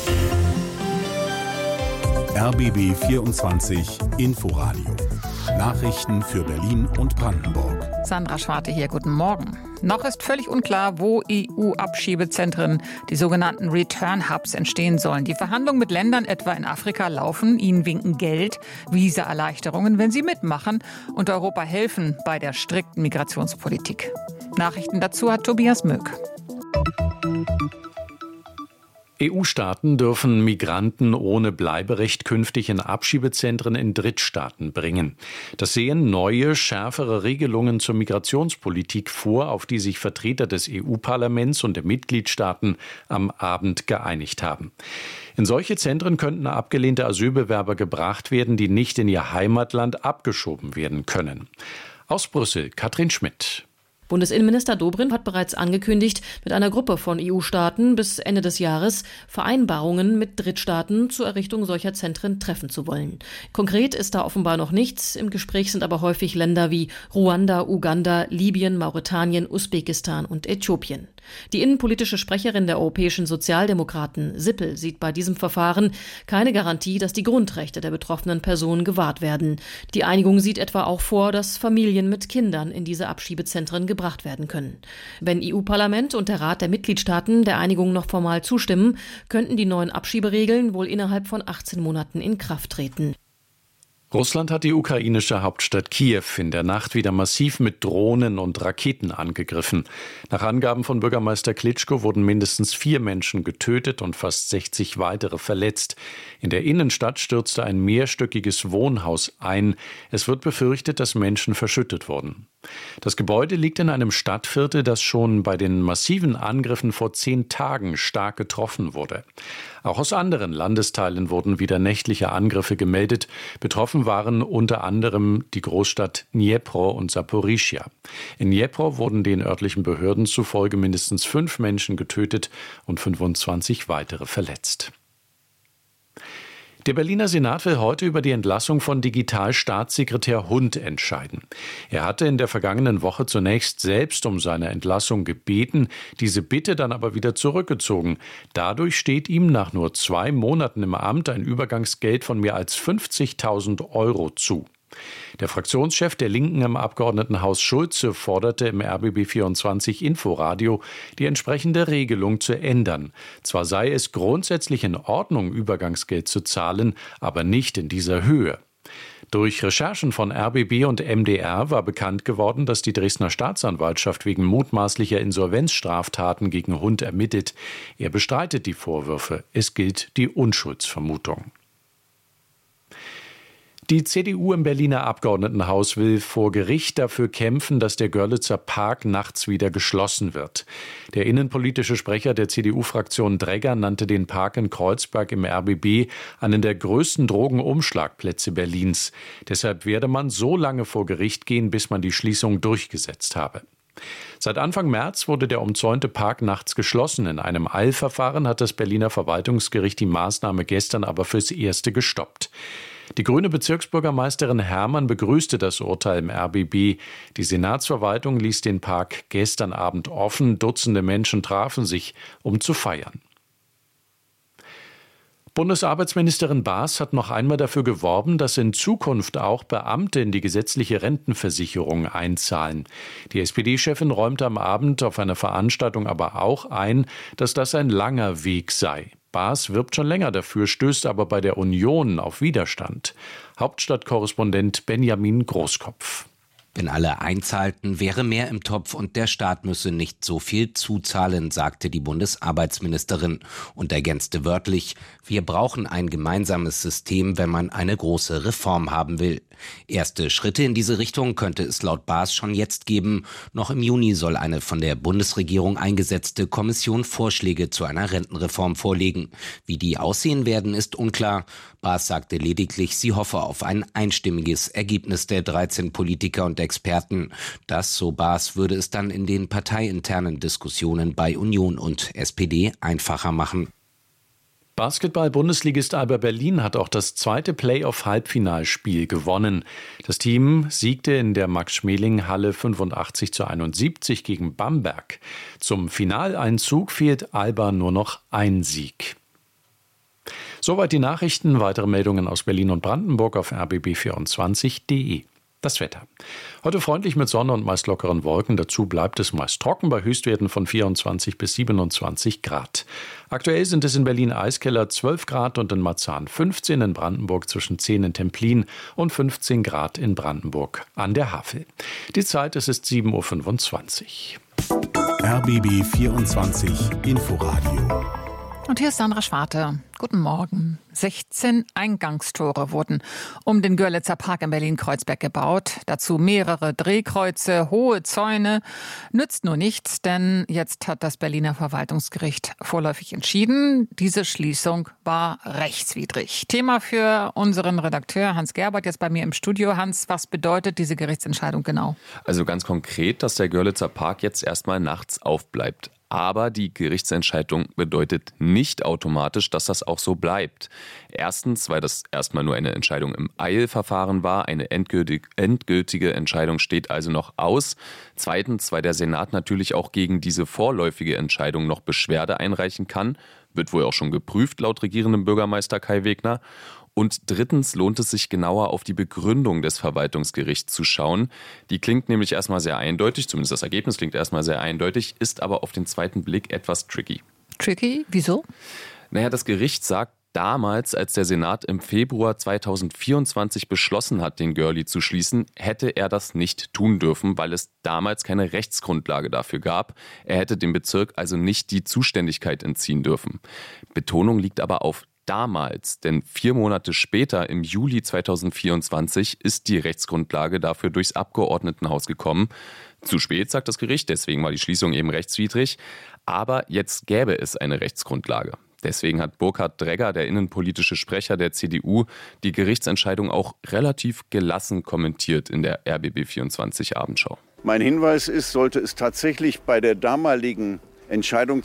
RBB 24 Inforadio. Nachrichten für Berlin und Brandenburg. Sandra Schwarte hier, guten Morgen. Noch ist völlig unklar, wo EU-Abschiebezentren, die sogenannten Return-Hubs, entstehen sollen. Die Verhandlungen mit Ländern etwa in Afrika laufen. Ihnen winken Geld, Visa-Erleichterungen, wenn sie mitmachen und Europa helfen bei der strikten Migrationspolitik. Nachrichten dazu hat Tobias Möck. EU-Staaten dürfen Migranten ohne Bleiberecht künftig in Abschiebezentren in Drittstaaten bringen. Das sehen neue, schärfere Regelungen zur Migrationspolitik vor, auf die sich Vertreter des EU-Parlaments und der Mitgliedstaaten am Abend geeinigt haben. In solche Zentren könnten abgelehnte Asylbewerber gebracht werden, die nicht in ihr Heimatland abgeschoben werden können. Aus Brüssel, Katrin Schmidt. Bundesinnenminister Dobrindt hat bereits angekündigt, mit einer Gruppe von EU-Staaten bis Ende des Jahres Vereinbarungen mit Drittstaaten zur Errichtung solcher Zentren treffen zu wollen. Konkret ist da offenbar noch nichts. Im Gespräch sind aber häufig Länder wie Ruanda, Uganda, Libyen, Mauretanien, Usbekistan und Äthiopien. Die innenpolitische Sprecherin der europäischen Sozialdemokraten, Sippel, sieht bei diesem Verfahren keine Garantie, dass die Grundrechte der betroffenen Personen gewahrt werden. Die Einigung sieht etwa auch vor, dass Familien mit Kindern in diese Abschiebezentren gebracht werden können. Wenn EU-Parlament und der Rat der Mitgliedstaaten der Einigung noch formal zustimmen, könnten die neuen Abschieberegeln wohl innerhalb von 18 Monaten in Kraft treten. Russland hat die ukrainische Hauptstadt Kiew in der Nacht wieder massiv mit Drohnen und Raketen angegriffen. Nach Angaben von Bürgermeister Klitschko wurden mindestens 4 Menschen getötet und fast 60 weitere verletzt. In der Innenstadt stürzte ein mehrstöckiges Wohnhaus ein. Es wird befürchtet, dass Menschen verschüttet wurden. Das Gebäude liegt in einem Stadtviertel, das schon bei den massiven Angriffen vor 10 Tagen stark getroffen wurde. Auch aus anderen Landesteilen wurden wieder nächtliche Angriffe gemeldet. Betroffen waren unter anderem die Großstadt Dnipro und Saporischschja. In Dnipro wurden den örtlichen Behörden zufolge mindestens 5 Menschen getötet und 25 weitere verletzt. Der Berliner Senat will heute über die Entlassung von Digitalstaatssekretär Hund entscheiden. Er hatte in der vergangenen Woche zunächst selbst um seine Entlassung gebeten, diese Bitte dann aber wieder zurückgezogen. Dadurch steht ihm nach nur 2 Monaten im Amt ein Übergangsgeld von mehr als 50.000 Euro zu. Der Fraktionschef der Linken im Abgeordnetenhaus Schulze forderte im RBB24 Inforadio, die entsprechende Regelung zu ändern. Zwar sei es grundsätzlich in Ordnung, Übergangsgeld zu zahlen, aber nicht in dieser Höhe. Durch Recherchen von RBB und MDR war bekannt geworden, dass die Dresdner Staatsanwaltschaft wegen mutmaßlicher Insolvenzstraftaten gegen Hund ermittelt. Er bestreitet die Vorwürfe. Es gilt die Unschuldsvermutung. Die CDU im Berliner Abgeordnetenhaus will vor Gericht dafür kämpfen, dass der Görlitzer Park nachts wieder geschlossen wird. Der innenpolitische Sprecher der CDU-Fraktion Dregger nannte den Park in Kreuzberg im RBB einen der größten Drogenumschlagplätze Berlins. Deshalb werde man so lange vor Gericht gehen, bis man die Schließung durchgesetzt habe. Seit Anfang März wurde der umzäunte Park nachts geschlossen. In einem Eilverfahren hat das Berliner Verwaltungsgericht die Maßnahme gestern aber fürs Erste gestoppt. Die grüne Bezirksbürgermeisterin Herrmann begrüßte das Urteil im RBB. Die Senatsverwaltung ließ den Park gestern Abend offen. Dutzende Menschen trafen sich, um zu feiern. Bundesarbeitsministerin Baas hat noch einmal dafür geworben, dass in Zukunft auch Beamte in die gesetzliche Rentenversicherung einzahlen. Die SPD-Chefin räumte am Abend auf einer Veranstaltung aber auch ein, dass das ein langer Weg sei. Baas wirbt schon länger dafür, stößt aber bei der Union auf Widerstand. Hauptstadtkorrespondent Benjamin Großkopf. Wenn alle einzahlten, wäre mehr im Topf und der Staat müsse nicht so viel zuzahlen, sagte die Bundesarbeitsministerin und ergänzte wörtlich: Wir brauchen ein gemeinsames System, wenn man eine große Reform haben will. Erste Schritte in diese Richtung könnte es laut Baas schon jetzt geben. Noch im Juni soll eine von der Bundesregierung eingesetzte Kommission Vorschläge zu einer Rentenreform vorlegen. Wie die aussehen werden, ist unklar. Baas sagte lediglich, sie hoffe auf ein einstimmiges Ergebnis der 13 Politiker und Experten. Das, so Baas, würde es dann in den parteiinternen Diskussionen bei Union und SPD einfacher machen. Basketball-Bundesligist Alba Berlin hat auch das zweite Playoff-Halbfinalspiel gewonnen. Das Team siegte in der Max-Schmeling-Halle 85:71 gegen Bamberg. Zum Finaleinzug fehlt Alba nur noch ein Sieg. Soweit die Nachrichten. Weitere Meldungen aus Berlin und Brandenburg auf rbb24.de. Das Wetter. Heute freundlich mit Sonne und meist lockeren Wolken. Dazu bleibt es meist trocken bei Höchstwerten von 24 bis 27 Grad. Aktuell sind es in Berlin-Eiskeller 12 Grad und in Marzahn 15, in Brandenburg zwischen 10 in Templin und 15 Grad in Brandenburg an der Havel. Die Zeit, es ist 7:25 Uhr. RBB 24 Inforadio. Und hier ist Sandra Schwarte. Guten Morgen. 16 Eingangstore wurden um den Görlitzer Park in Berlin-Kreuzberg gebaut. Dazu mehrere Drehkreuze, hohe Zäune. Nützt nur nichts, denn jetzt hat das Berliner Verwaltungsgericht vorläufig entschieden, diese Schließung war rechtswidrig. Thema für unseren Redakteur Hans Gerbert jetzt bei mir im Studio. Hans, was bedeutet diese Gerichtsentscheidung genau? Also ganz konkret, dass der Görlitzer Park jetzt erstmal nachts aufbleibt. Aber die Gerichtsentscheidung bedeutet nicht automatisch, dass das auch so bleibt. Erstens, weil das erstmal nur eine Entscheidung im Eilverfahren war. Eine endgültige Entscheidung steht also noch aus. Zweitens, weil der Senat natürlich auch gegen diese vorläufige Entscheidung noch Beschwerde einreichen kann. Wird wohl auch schon geprüft, laut regierendem Bürgermeister Kai Wegner. Und drittens lohnt es sich genauer auf die Begründung des Verwaltungsgerichts zu schauen. Die klingt nämlich erstmal sehr eindeutig, zumindest das Ergebnis klingt erstmal sehr eindeutig, ist aber auf den zweiten Blick etwas tricky. Tricky? Wieso? Naja, das Gericht sagt damals, als der Senat im Februar 2024 beschlossen hat, den Görli zu schließen, hätte er das nicht tun dürfen, weil es damals keine Rechtsgrundlage dafür gab. Er hätte dem Bezirk also nicht die Zuständigkeit entziehen dürfen. Betonung liegt aber auf damals, denn 4 Monate später, im Juli 2024, ist die Rechtsgrundlage dafür durchs Abgeordnetenhaus gekommen. Zu spät, sagt das Gericht, deswegen war die Schließung eben rechtswidrig. Aber jetzt gäbe es eine Rechtsgrundlage. Deswegen hat Burkhard Dregger, der innenpolitische Sprecher der CDU, die Gerichtsentscheidung auch relativ gelassen kommentiert in der RBB24 Abendschau. Mein Hinweis ist, sollte es tatsächlich bei der damaligen Entscheidung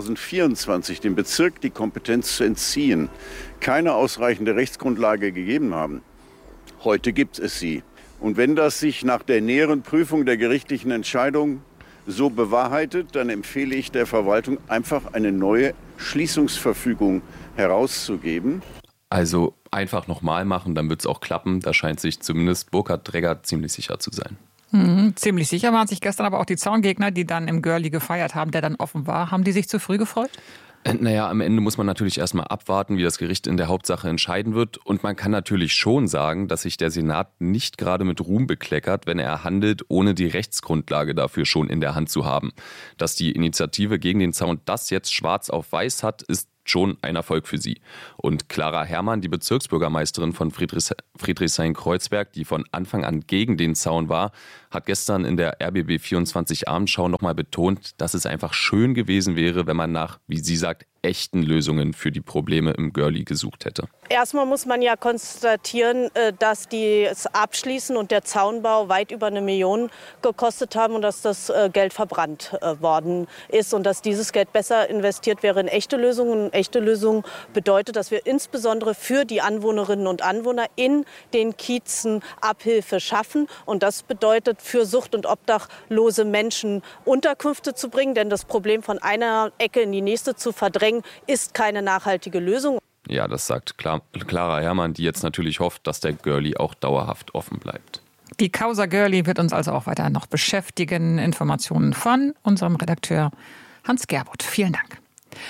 2024, dem Bezirk die Kompetenz zu entziehen, keine ausreichende Rechtsgrundlage gegeben haben. Heute gibt es sie. Und wenn das sich nach der näheren Prüfung der gerichtlichen Entscheidung so bewahrheitet, dann empfehle ich der Verwaltung einfach eine neue Schließungsverfügung herauszugeben. Also einfach nochmal machen, dann wird es auch klappen. Da scheint sich zumindest Burkhard Dregger ziemlich sicher zu sein. Ziemlich sicher waren sich gestern aber auch die Zaungegner, die dann im Görli gefeiert haben, der dann offen war. Haben die sich zu früh gefreut? Naja, am Ende muss man natürlich erstmal abwarten, wie das Gericht in der Hauptsache entscheiden wird. Und man kann natürlich schon sagen, dass sich der Senat nicht gerade mit Ruhm bekleckert, wenn er handelt, ohne die Rechtsgrundlage dafür schon in der Hand zu haben. Dass die Initiative gegen den Zaun das jetzt schwarz auf weiß hat, ist schon ein Erfolg für sie. Und Clara Herrmann, die Bezirksbürgermeisterin von Friedrichshain-Kreuzberg, die von Anfang an gegen den Zaun war, hat gestern in der RBB24 Abendschau nochmal betont, dass es einfach schön gewesen wäre, wenn man nach, wie sie sagt, echten Lösungen für die Probleme im Görli gesucht hätte. Erstmal muss man ja konstatieren, dass das Abschließen und der Zaunbau weit über 1 Million gekostet haben und dass das Geld verbrannt worden ist und dass dieses Geld besser investiert wäre in echte Lösungen. Und echte Lösung bedeutet, dass wir insbesondere für die Anwohnerinnen und Anwohner in den Kiezen Abhilfe schaffen. Und das bedeutet, für sucht- und obdachlose Menschen Unterkünfte zu bringen. Denn das Problem von einer Ecke in die nächste zu verdrängen, ist keine nachhaltige Lösung. Ja, das sagt Clara Herrmann, die jetzt natürlich hofft, dass der Görli auch dauerhaft offen bleibt. Die Causa Görli wird uns also auch weiter noch beschäftigen. Informationen von unserem Redakteur Hans Gerbuth. Vielen Dank.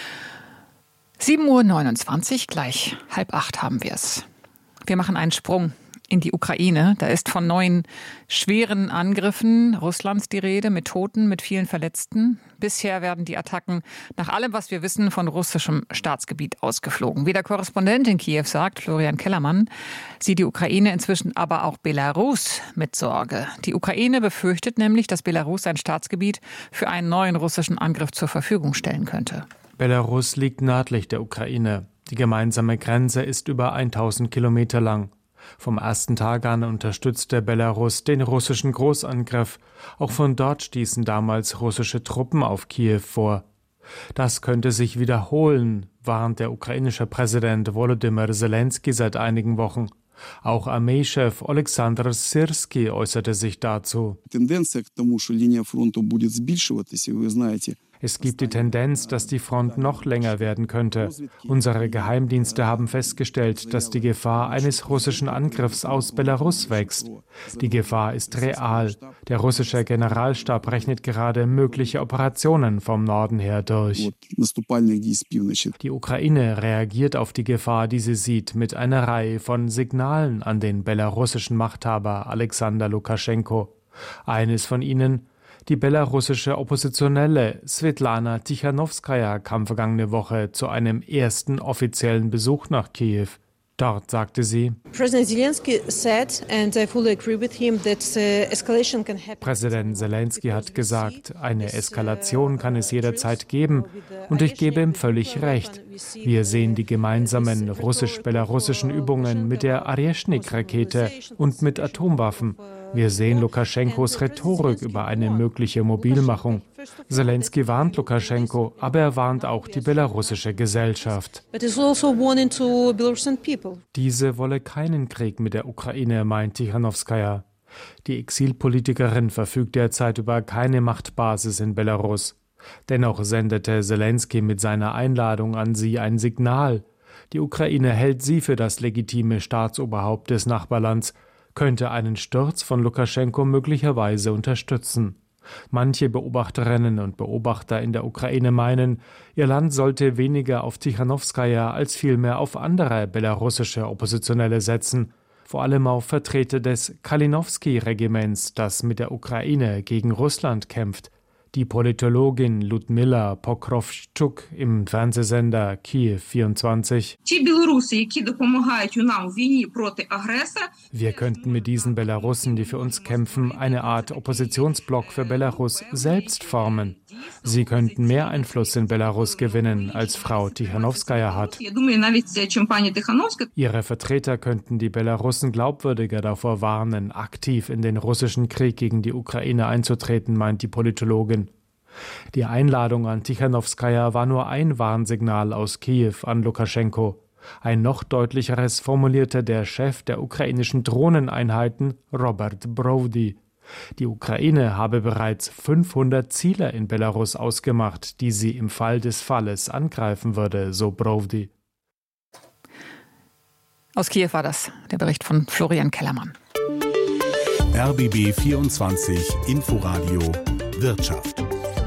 7:29 Uhr, gleich 7:30 haben wir es. Wir machen einen Sprung in die Ukraine. Da ist von neuen schweren Angriffen Russlands die Rede, mit Toten, mit vielen Verletzten. Bisher werden die Attacken nach allem, was wir wissen, von russischem Staatsgebiet ausgeflogen. Wie der Korrespondent in Kiew sagt, Florian Kellermann, sieht die Ukraine inzwischen aber auch Belarus mit Sorge. Die Ukraine befürchtet nämlich, dass Belarus sein Staatsgebiet für einen neuen russischen Angriff zur Verfügung stellen könnte. Belarus liegt nördlich der Ukraine. Die gemeinsame Grenze ist über 1000 Kilometer lang. Vom ersten Tag an unterstützte Belarus den russischen Großangriff. Auch von dort stießen damals russische Truppen auf Kiew vor. Das könnte sich wiederholen, warnt der ukrainische Präsident Volodymyr Zelensky seit einigen Wochen. Auch Armeechef Oleksandr Syrski äußerte sich dazu. Es gibt die Tendenz, dass die Front noch länger werden könnte. Unsere Geheimdienste haben festgestellt, dass die Gefahr eines russischen Angriffs aus Belarus wächst. Die Gefahr ist real. Der russische Generalstab rechnet gerade mögliche Operationen vom Norden her durch. Die Ukraine reagiert auf die Gefahr, die sie sieht, mit einer Reihe von Signalen an den belarussischen Machthaber Alexander Lukaschenko. Eines von ihnen: Die belarussische Oppositionelle Svetlana Tichanowskaja kam vergangene Woche zu einem ersten offiziellen Besuch nach Kiew. Dort sagte sie: Präsident Zelensky hat gesagt, eine Eskalation kann es jederzeit geben, und ich gebe ihm völlig recht. Wir sehen die gemeinsamen russisch-belarussischen Übungen mit der Areshnik-Rakete und mit Atomwaffen. Wir sehen Lukaschenkos Rhetorik über eine mögliche Mobilmachung. Zelensky warnt Lukaschenko, aber er warnt auch die belarussische Gesellschaft. Diese wolle keinen Krieg mit der Ukraine, meint Tichanowskaja. Die Exilpolitikerin verfügt derzeit über keine Machtbasis in Belarus. Dennoch sendete Zelensky mit seiner Einladung an sie ein Signal. Die Ukraine hält sie für das legitime Staatsoberhaupt des Nachbarlands, könnte einen Sturz von Lukaschenko möglicherweise unterstützen. Manche Beobachterinnen und Beobachter in der Ukraine meinen, ihr Land sollte weniger auf Tichanowskaja als vielmehr auf andere belarussische Oppositionelle setzen, vor allem auf Vertreter des Kalinowski-Regiments, das mit der Ukraine gegen Russland kämpft. Die Politologin Ludmila Pokrovtschuk im Fernsehsender Kiew 24. Wir könnten mit diesen Belarussen, die für uns kämpfen, eine Art Oppositionsblock für Belarus selbst formen. Sie könnten mehr Einfluss in Belarus gewinnen, als Frau Tichanowskaja hat. Ihre Vertreter könnten die Belarussen glaubwürdiger davor warnen, aktiv in den russischen Krieg gegen die Ukraine einzutreten, meint die Politologin. Die Einladung an Tichanowskaja war nur ein Warnsignal aus Kiew an Lukaschenko. Ein noch deutlicheres formulierte der Chef der ukrainischen Drohneneinheiten, Robert Brody. Die Ukraine habe bereits 500 Ziele in Belarus ausgemacht, die sie im Fall des Falles angreifen würde, so Brody. Aus Kiew war das der Bericht von Florian Kellermann. RBB 24 Inforadio Wirtschaft.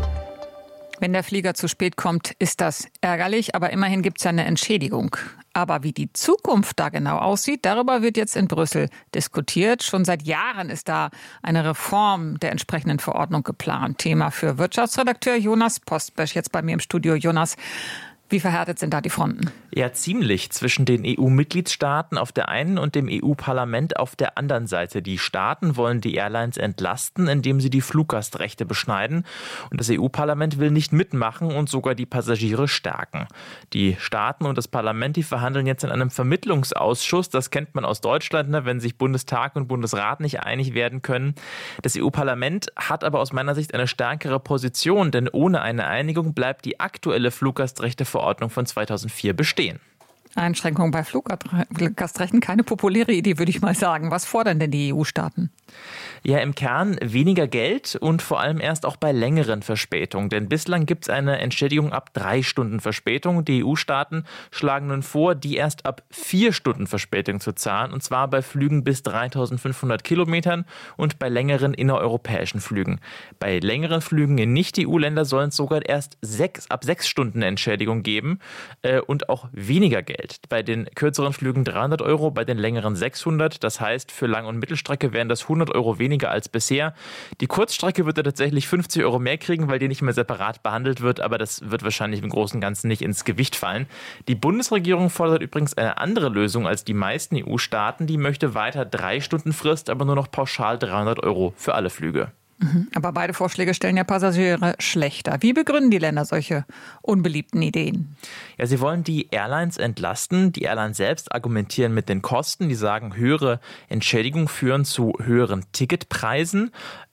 Wenn der Flieger zu spät kommt, ist das ärgerlich, aber immerhin gibt es ja eine Entschädigung. Aber wie die Zukunft da genau aussieht, darüber wird jetzt in Brüssel diskutiert. Schon seit Jahren ist da eine Reform der entsprechenden Verordnung geplant. Thema für Wirtschaftsredakteur Jonas Postbesch, jetzt bei mir im Studio. Jonas, wie verhärtet sind da die Fronten? Ja, ziemlich zwischen den EU-Mitgliedstaaten auf der einen und dem EU-Parlament auf der anderen Seite. Die Staaten wollen die Airlines entlasten, indem sie die Fluggastrechte beschneiden. Und das EU-Parlament will nicht mitmachen und sogar die Passagiere stärken. Die Staaten und das Parlament, die verhandeln jetzt in einem Vermittlungsausschuss. Das kennt man aus Deutschland, wenn sich Bundestag und Bundesrat nicht einig werden können. Das EU-Parlament hat aber aus meiner Sicht eine stärkere Position, denn ohne eine Einigung bleibt die aktuelle Fluggastrechteverordnung von 2004 bestehen. Einschränkungen bei Fluggastrechten, keine populäre Idee, würde ich mal sagen. Was fordern denn die EU-Staaten? Ja, im Kern weniger Geld und vor allem erst auch bei längeren Verspätungen. Denn bislang gibt es eine Entschädigung ab 3 Stunden Verspätung. Die EU-Staaten schlagen nun vor, die erst ab 4 Stunden Verspätung zu zahlen. Und zwar bei Flügen bis 3.500 Kilometern und bei längeren innereuropäischen Flügen. Bei längeren Flügen in Nicht-EU-Länder sollen es sogar erst ab 6 Stunden Entschädigung geben und auch weniger Geld. Bei den kürzeren Flügen 300 Euro, bei den längeren 600. Das heißt, für Lang- und Mittelstrecke wären das 100 Euro weniger als bisher. Die Kurzstrecke wird tatsächlich 50 Euro mehr kriegen, weil die nicht mehr separat behandelt wird. Aber das wird wahrscheinlich im Großen und Ganzen nicht ins Gewicht fallen. Die Bundesregierung fordert übrigens eine andere Lösung als die meisten EU-Staaten. Die möchte weiter 3 Stunden Frist, aber nur noch pauschal 300 Euro für alle Flüge. Aber beide Vorschläge stellen ja Passagiere schlechter. Wie begründen die Länder solche unbeliebten Ideen? Ja, sie wollen die Airlines entlasten. Die Airlines selbst argumentieren mit den Kosten. Die sagen, höhere Entschädigungen führen zu höheren Ticketpreisen.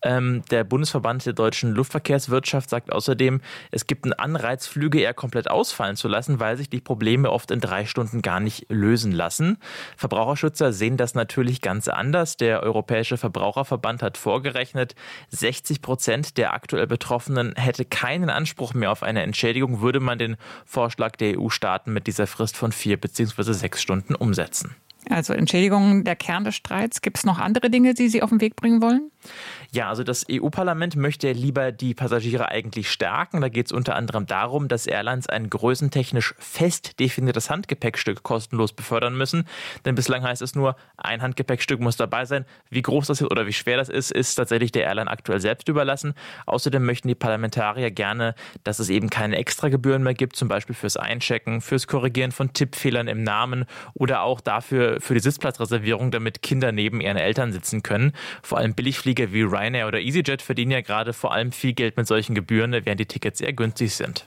Der Bundesverband der deutschen Luftverkehrswirtschaft sagt außerdem, es gibt einen Anreiz, Flüge eher komplett ausfallen zu lassen, weil sich die Probleme oft in 3 Stunden gar nicht lösen lassen. Verbraucherschützer sehen das natürlich ganz anders. Der Europäische Verbraucherverband hat vorgerechnet, 60% der aktuell Betroffenen hätte keinen Anspruch mehr auf eine Entschädigung, würde man den Vorschlag der EU-Staaten mit dieser Frist von 4 bzw. 6 Stunden umsetzen. Also Entschädigung der Kern des Streits. Gibt es noch andere Dinge, die Sie auf den Weg bringen wollen? Ja, also das EU-Parlament möchte lieber die Passagiere eigentlich stärken. Da geht es unter anderem darum, dass Airlines ein größentechnisch fest definiertes Handgepäckstück kostenlos befördern müssen. Denn bislang heißt es nur, ein Handgepäckstück muss dabei sein. Wie groß das ist oder wie schwer das ist tatsächlich der Airline aktuell selbst überlassen. Außerdem möchten die Parlamentarier gerne, dass es eben keine Extragebühren mehr gibt, zum Beispiel fürs Einchecken, fürs Korrigieren von Tippfehlern im Namen oder auch dafür für die Sitzplatzreservierung, damit Kinder neben ihren Eltern sitzen können. Vor allem Billigflieger wie Ryanair oder EasyJet verdienen ja gerade vor allem viel Geld mit solchen Gebühren, während die Tickets sehr günstig sind.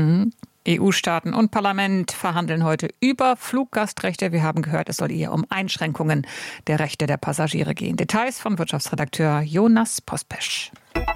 EU-Staaten und Parlament verhandeln heute über Fluggastrechte. Wir haben gehört, es soll eher um Einschränkungen der Rechte der Passagiere gehen. Details von Wirtschaftsredakteur Jonas Postbesch.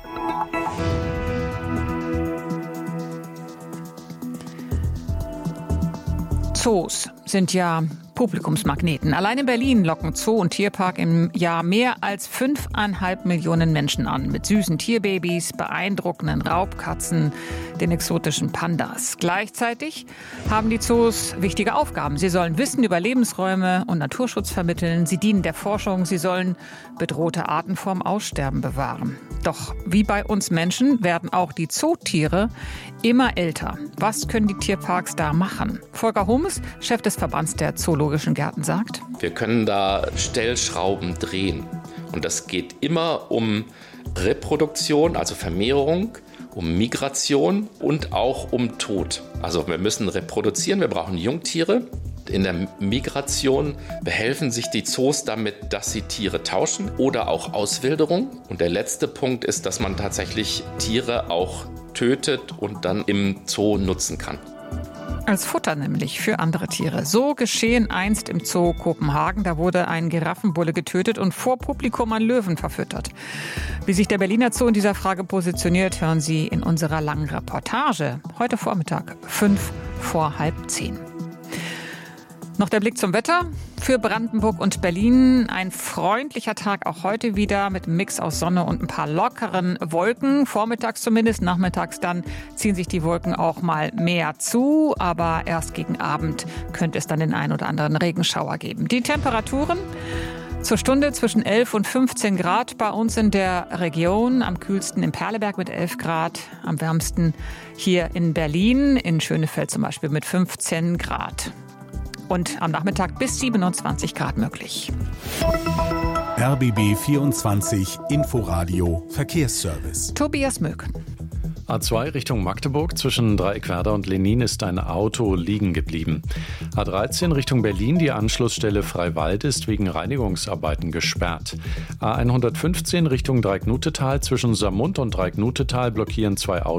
Zoos sind ja Publikumsmagneten. Allein in Berlin locken Zoo und Tierpark im Jahr mehr als 5,5 Millionen Menschen an. Mit süßen Tierbabys, beeindruckenden Raubkatzen, den exotischen Pandas. Gleichzeitig haben die Zoos wichtige Aufgaben. Sie sollen Wissen über Lebensräume und Naturschutz vermitteln. Sie dienen der Forschung. Sie sollen bedrohte Arten vorm Aussterben bewahren. Doch wie bei uns Menschen werden auch die Zootiere immer älter. Was können die Tierparks da machen? Volker Homes, Chef des Verbands der Zoologischen Gärten, sagt: Wir können da Stellschrauben drehen. Und das geht immer um Reproduktion, also Vermehrung, um Migration und auch um Tod. Also wir müssen reproduzieren, wir brauchen Jungtiere. In der Migration behelfen sich die Zoos damit, dass sie Tiere tauschen oder auch Auswilderung. Und der letzte Punkt ist, dass man tatsächlich Tiere auch tötet und dann im Zoo nutzen kann. Als Futter nämlich für andere Tiere. So geschehen einst im Zoo Kopenhagen. Da wurde ein Giraffenbulle getötet und vor Publikum ein Löwen verfüttert. Wie sich der Berliner Zoo in dieser Frage positioniert, hören Sie in unserer langen Reportage. Heute Vormittag, 9:05. Noch der Blick zum Wetter. Für Brandenburg und Berlin ein freundlicher Tag auch heute wieder mit einem Mix aus Sonne und ein paar lockeren Wolken. Vormittags zumindest, nachmittags dann ziehen sich die Wolken auch mal mehr zu. Aber erst gegen Abend könnte es dann den ein oder anderen Regenschauer geben. Die Temperaturen zur Stunde zwischen 11 und 15 Grad bei uns in der Region. Am kühlsten in Perleberg mit 11 Grad. Am wärmsten hier in Berlin, in Schönefeld zum Beispiel mit 15 Grad. Und am Nachmittag bis 27 Grad möglich. RBB 24 Inforadio Verkehrsservice. Tobias Möck. A2 Richtung Magdeburg zwischen Dreieckwerder und Lenin ist ein Auto liegen geblieben. A13 Richtung Berlin, die Anschlussstelle Freiwald ist wegen Reinigungsarbeiten gesperrt. A115 Richtung Dreiecknutetal zwischen Saarmund und Dreiecknutetal blockieren 2 Autos.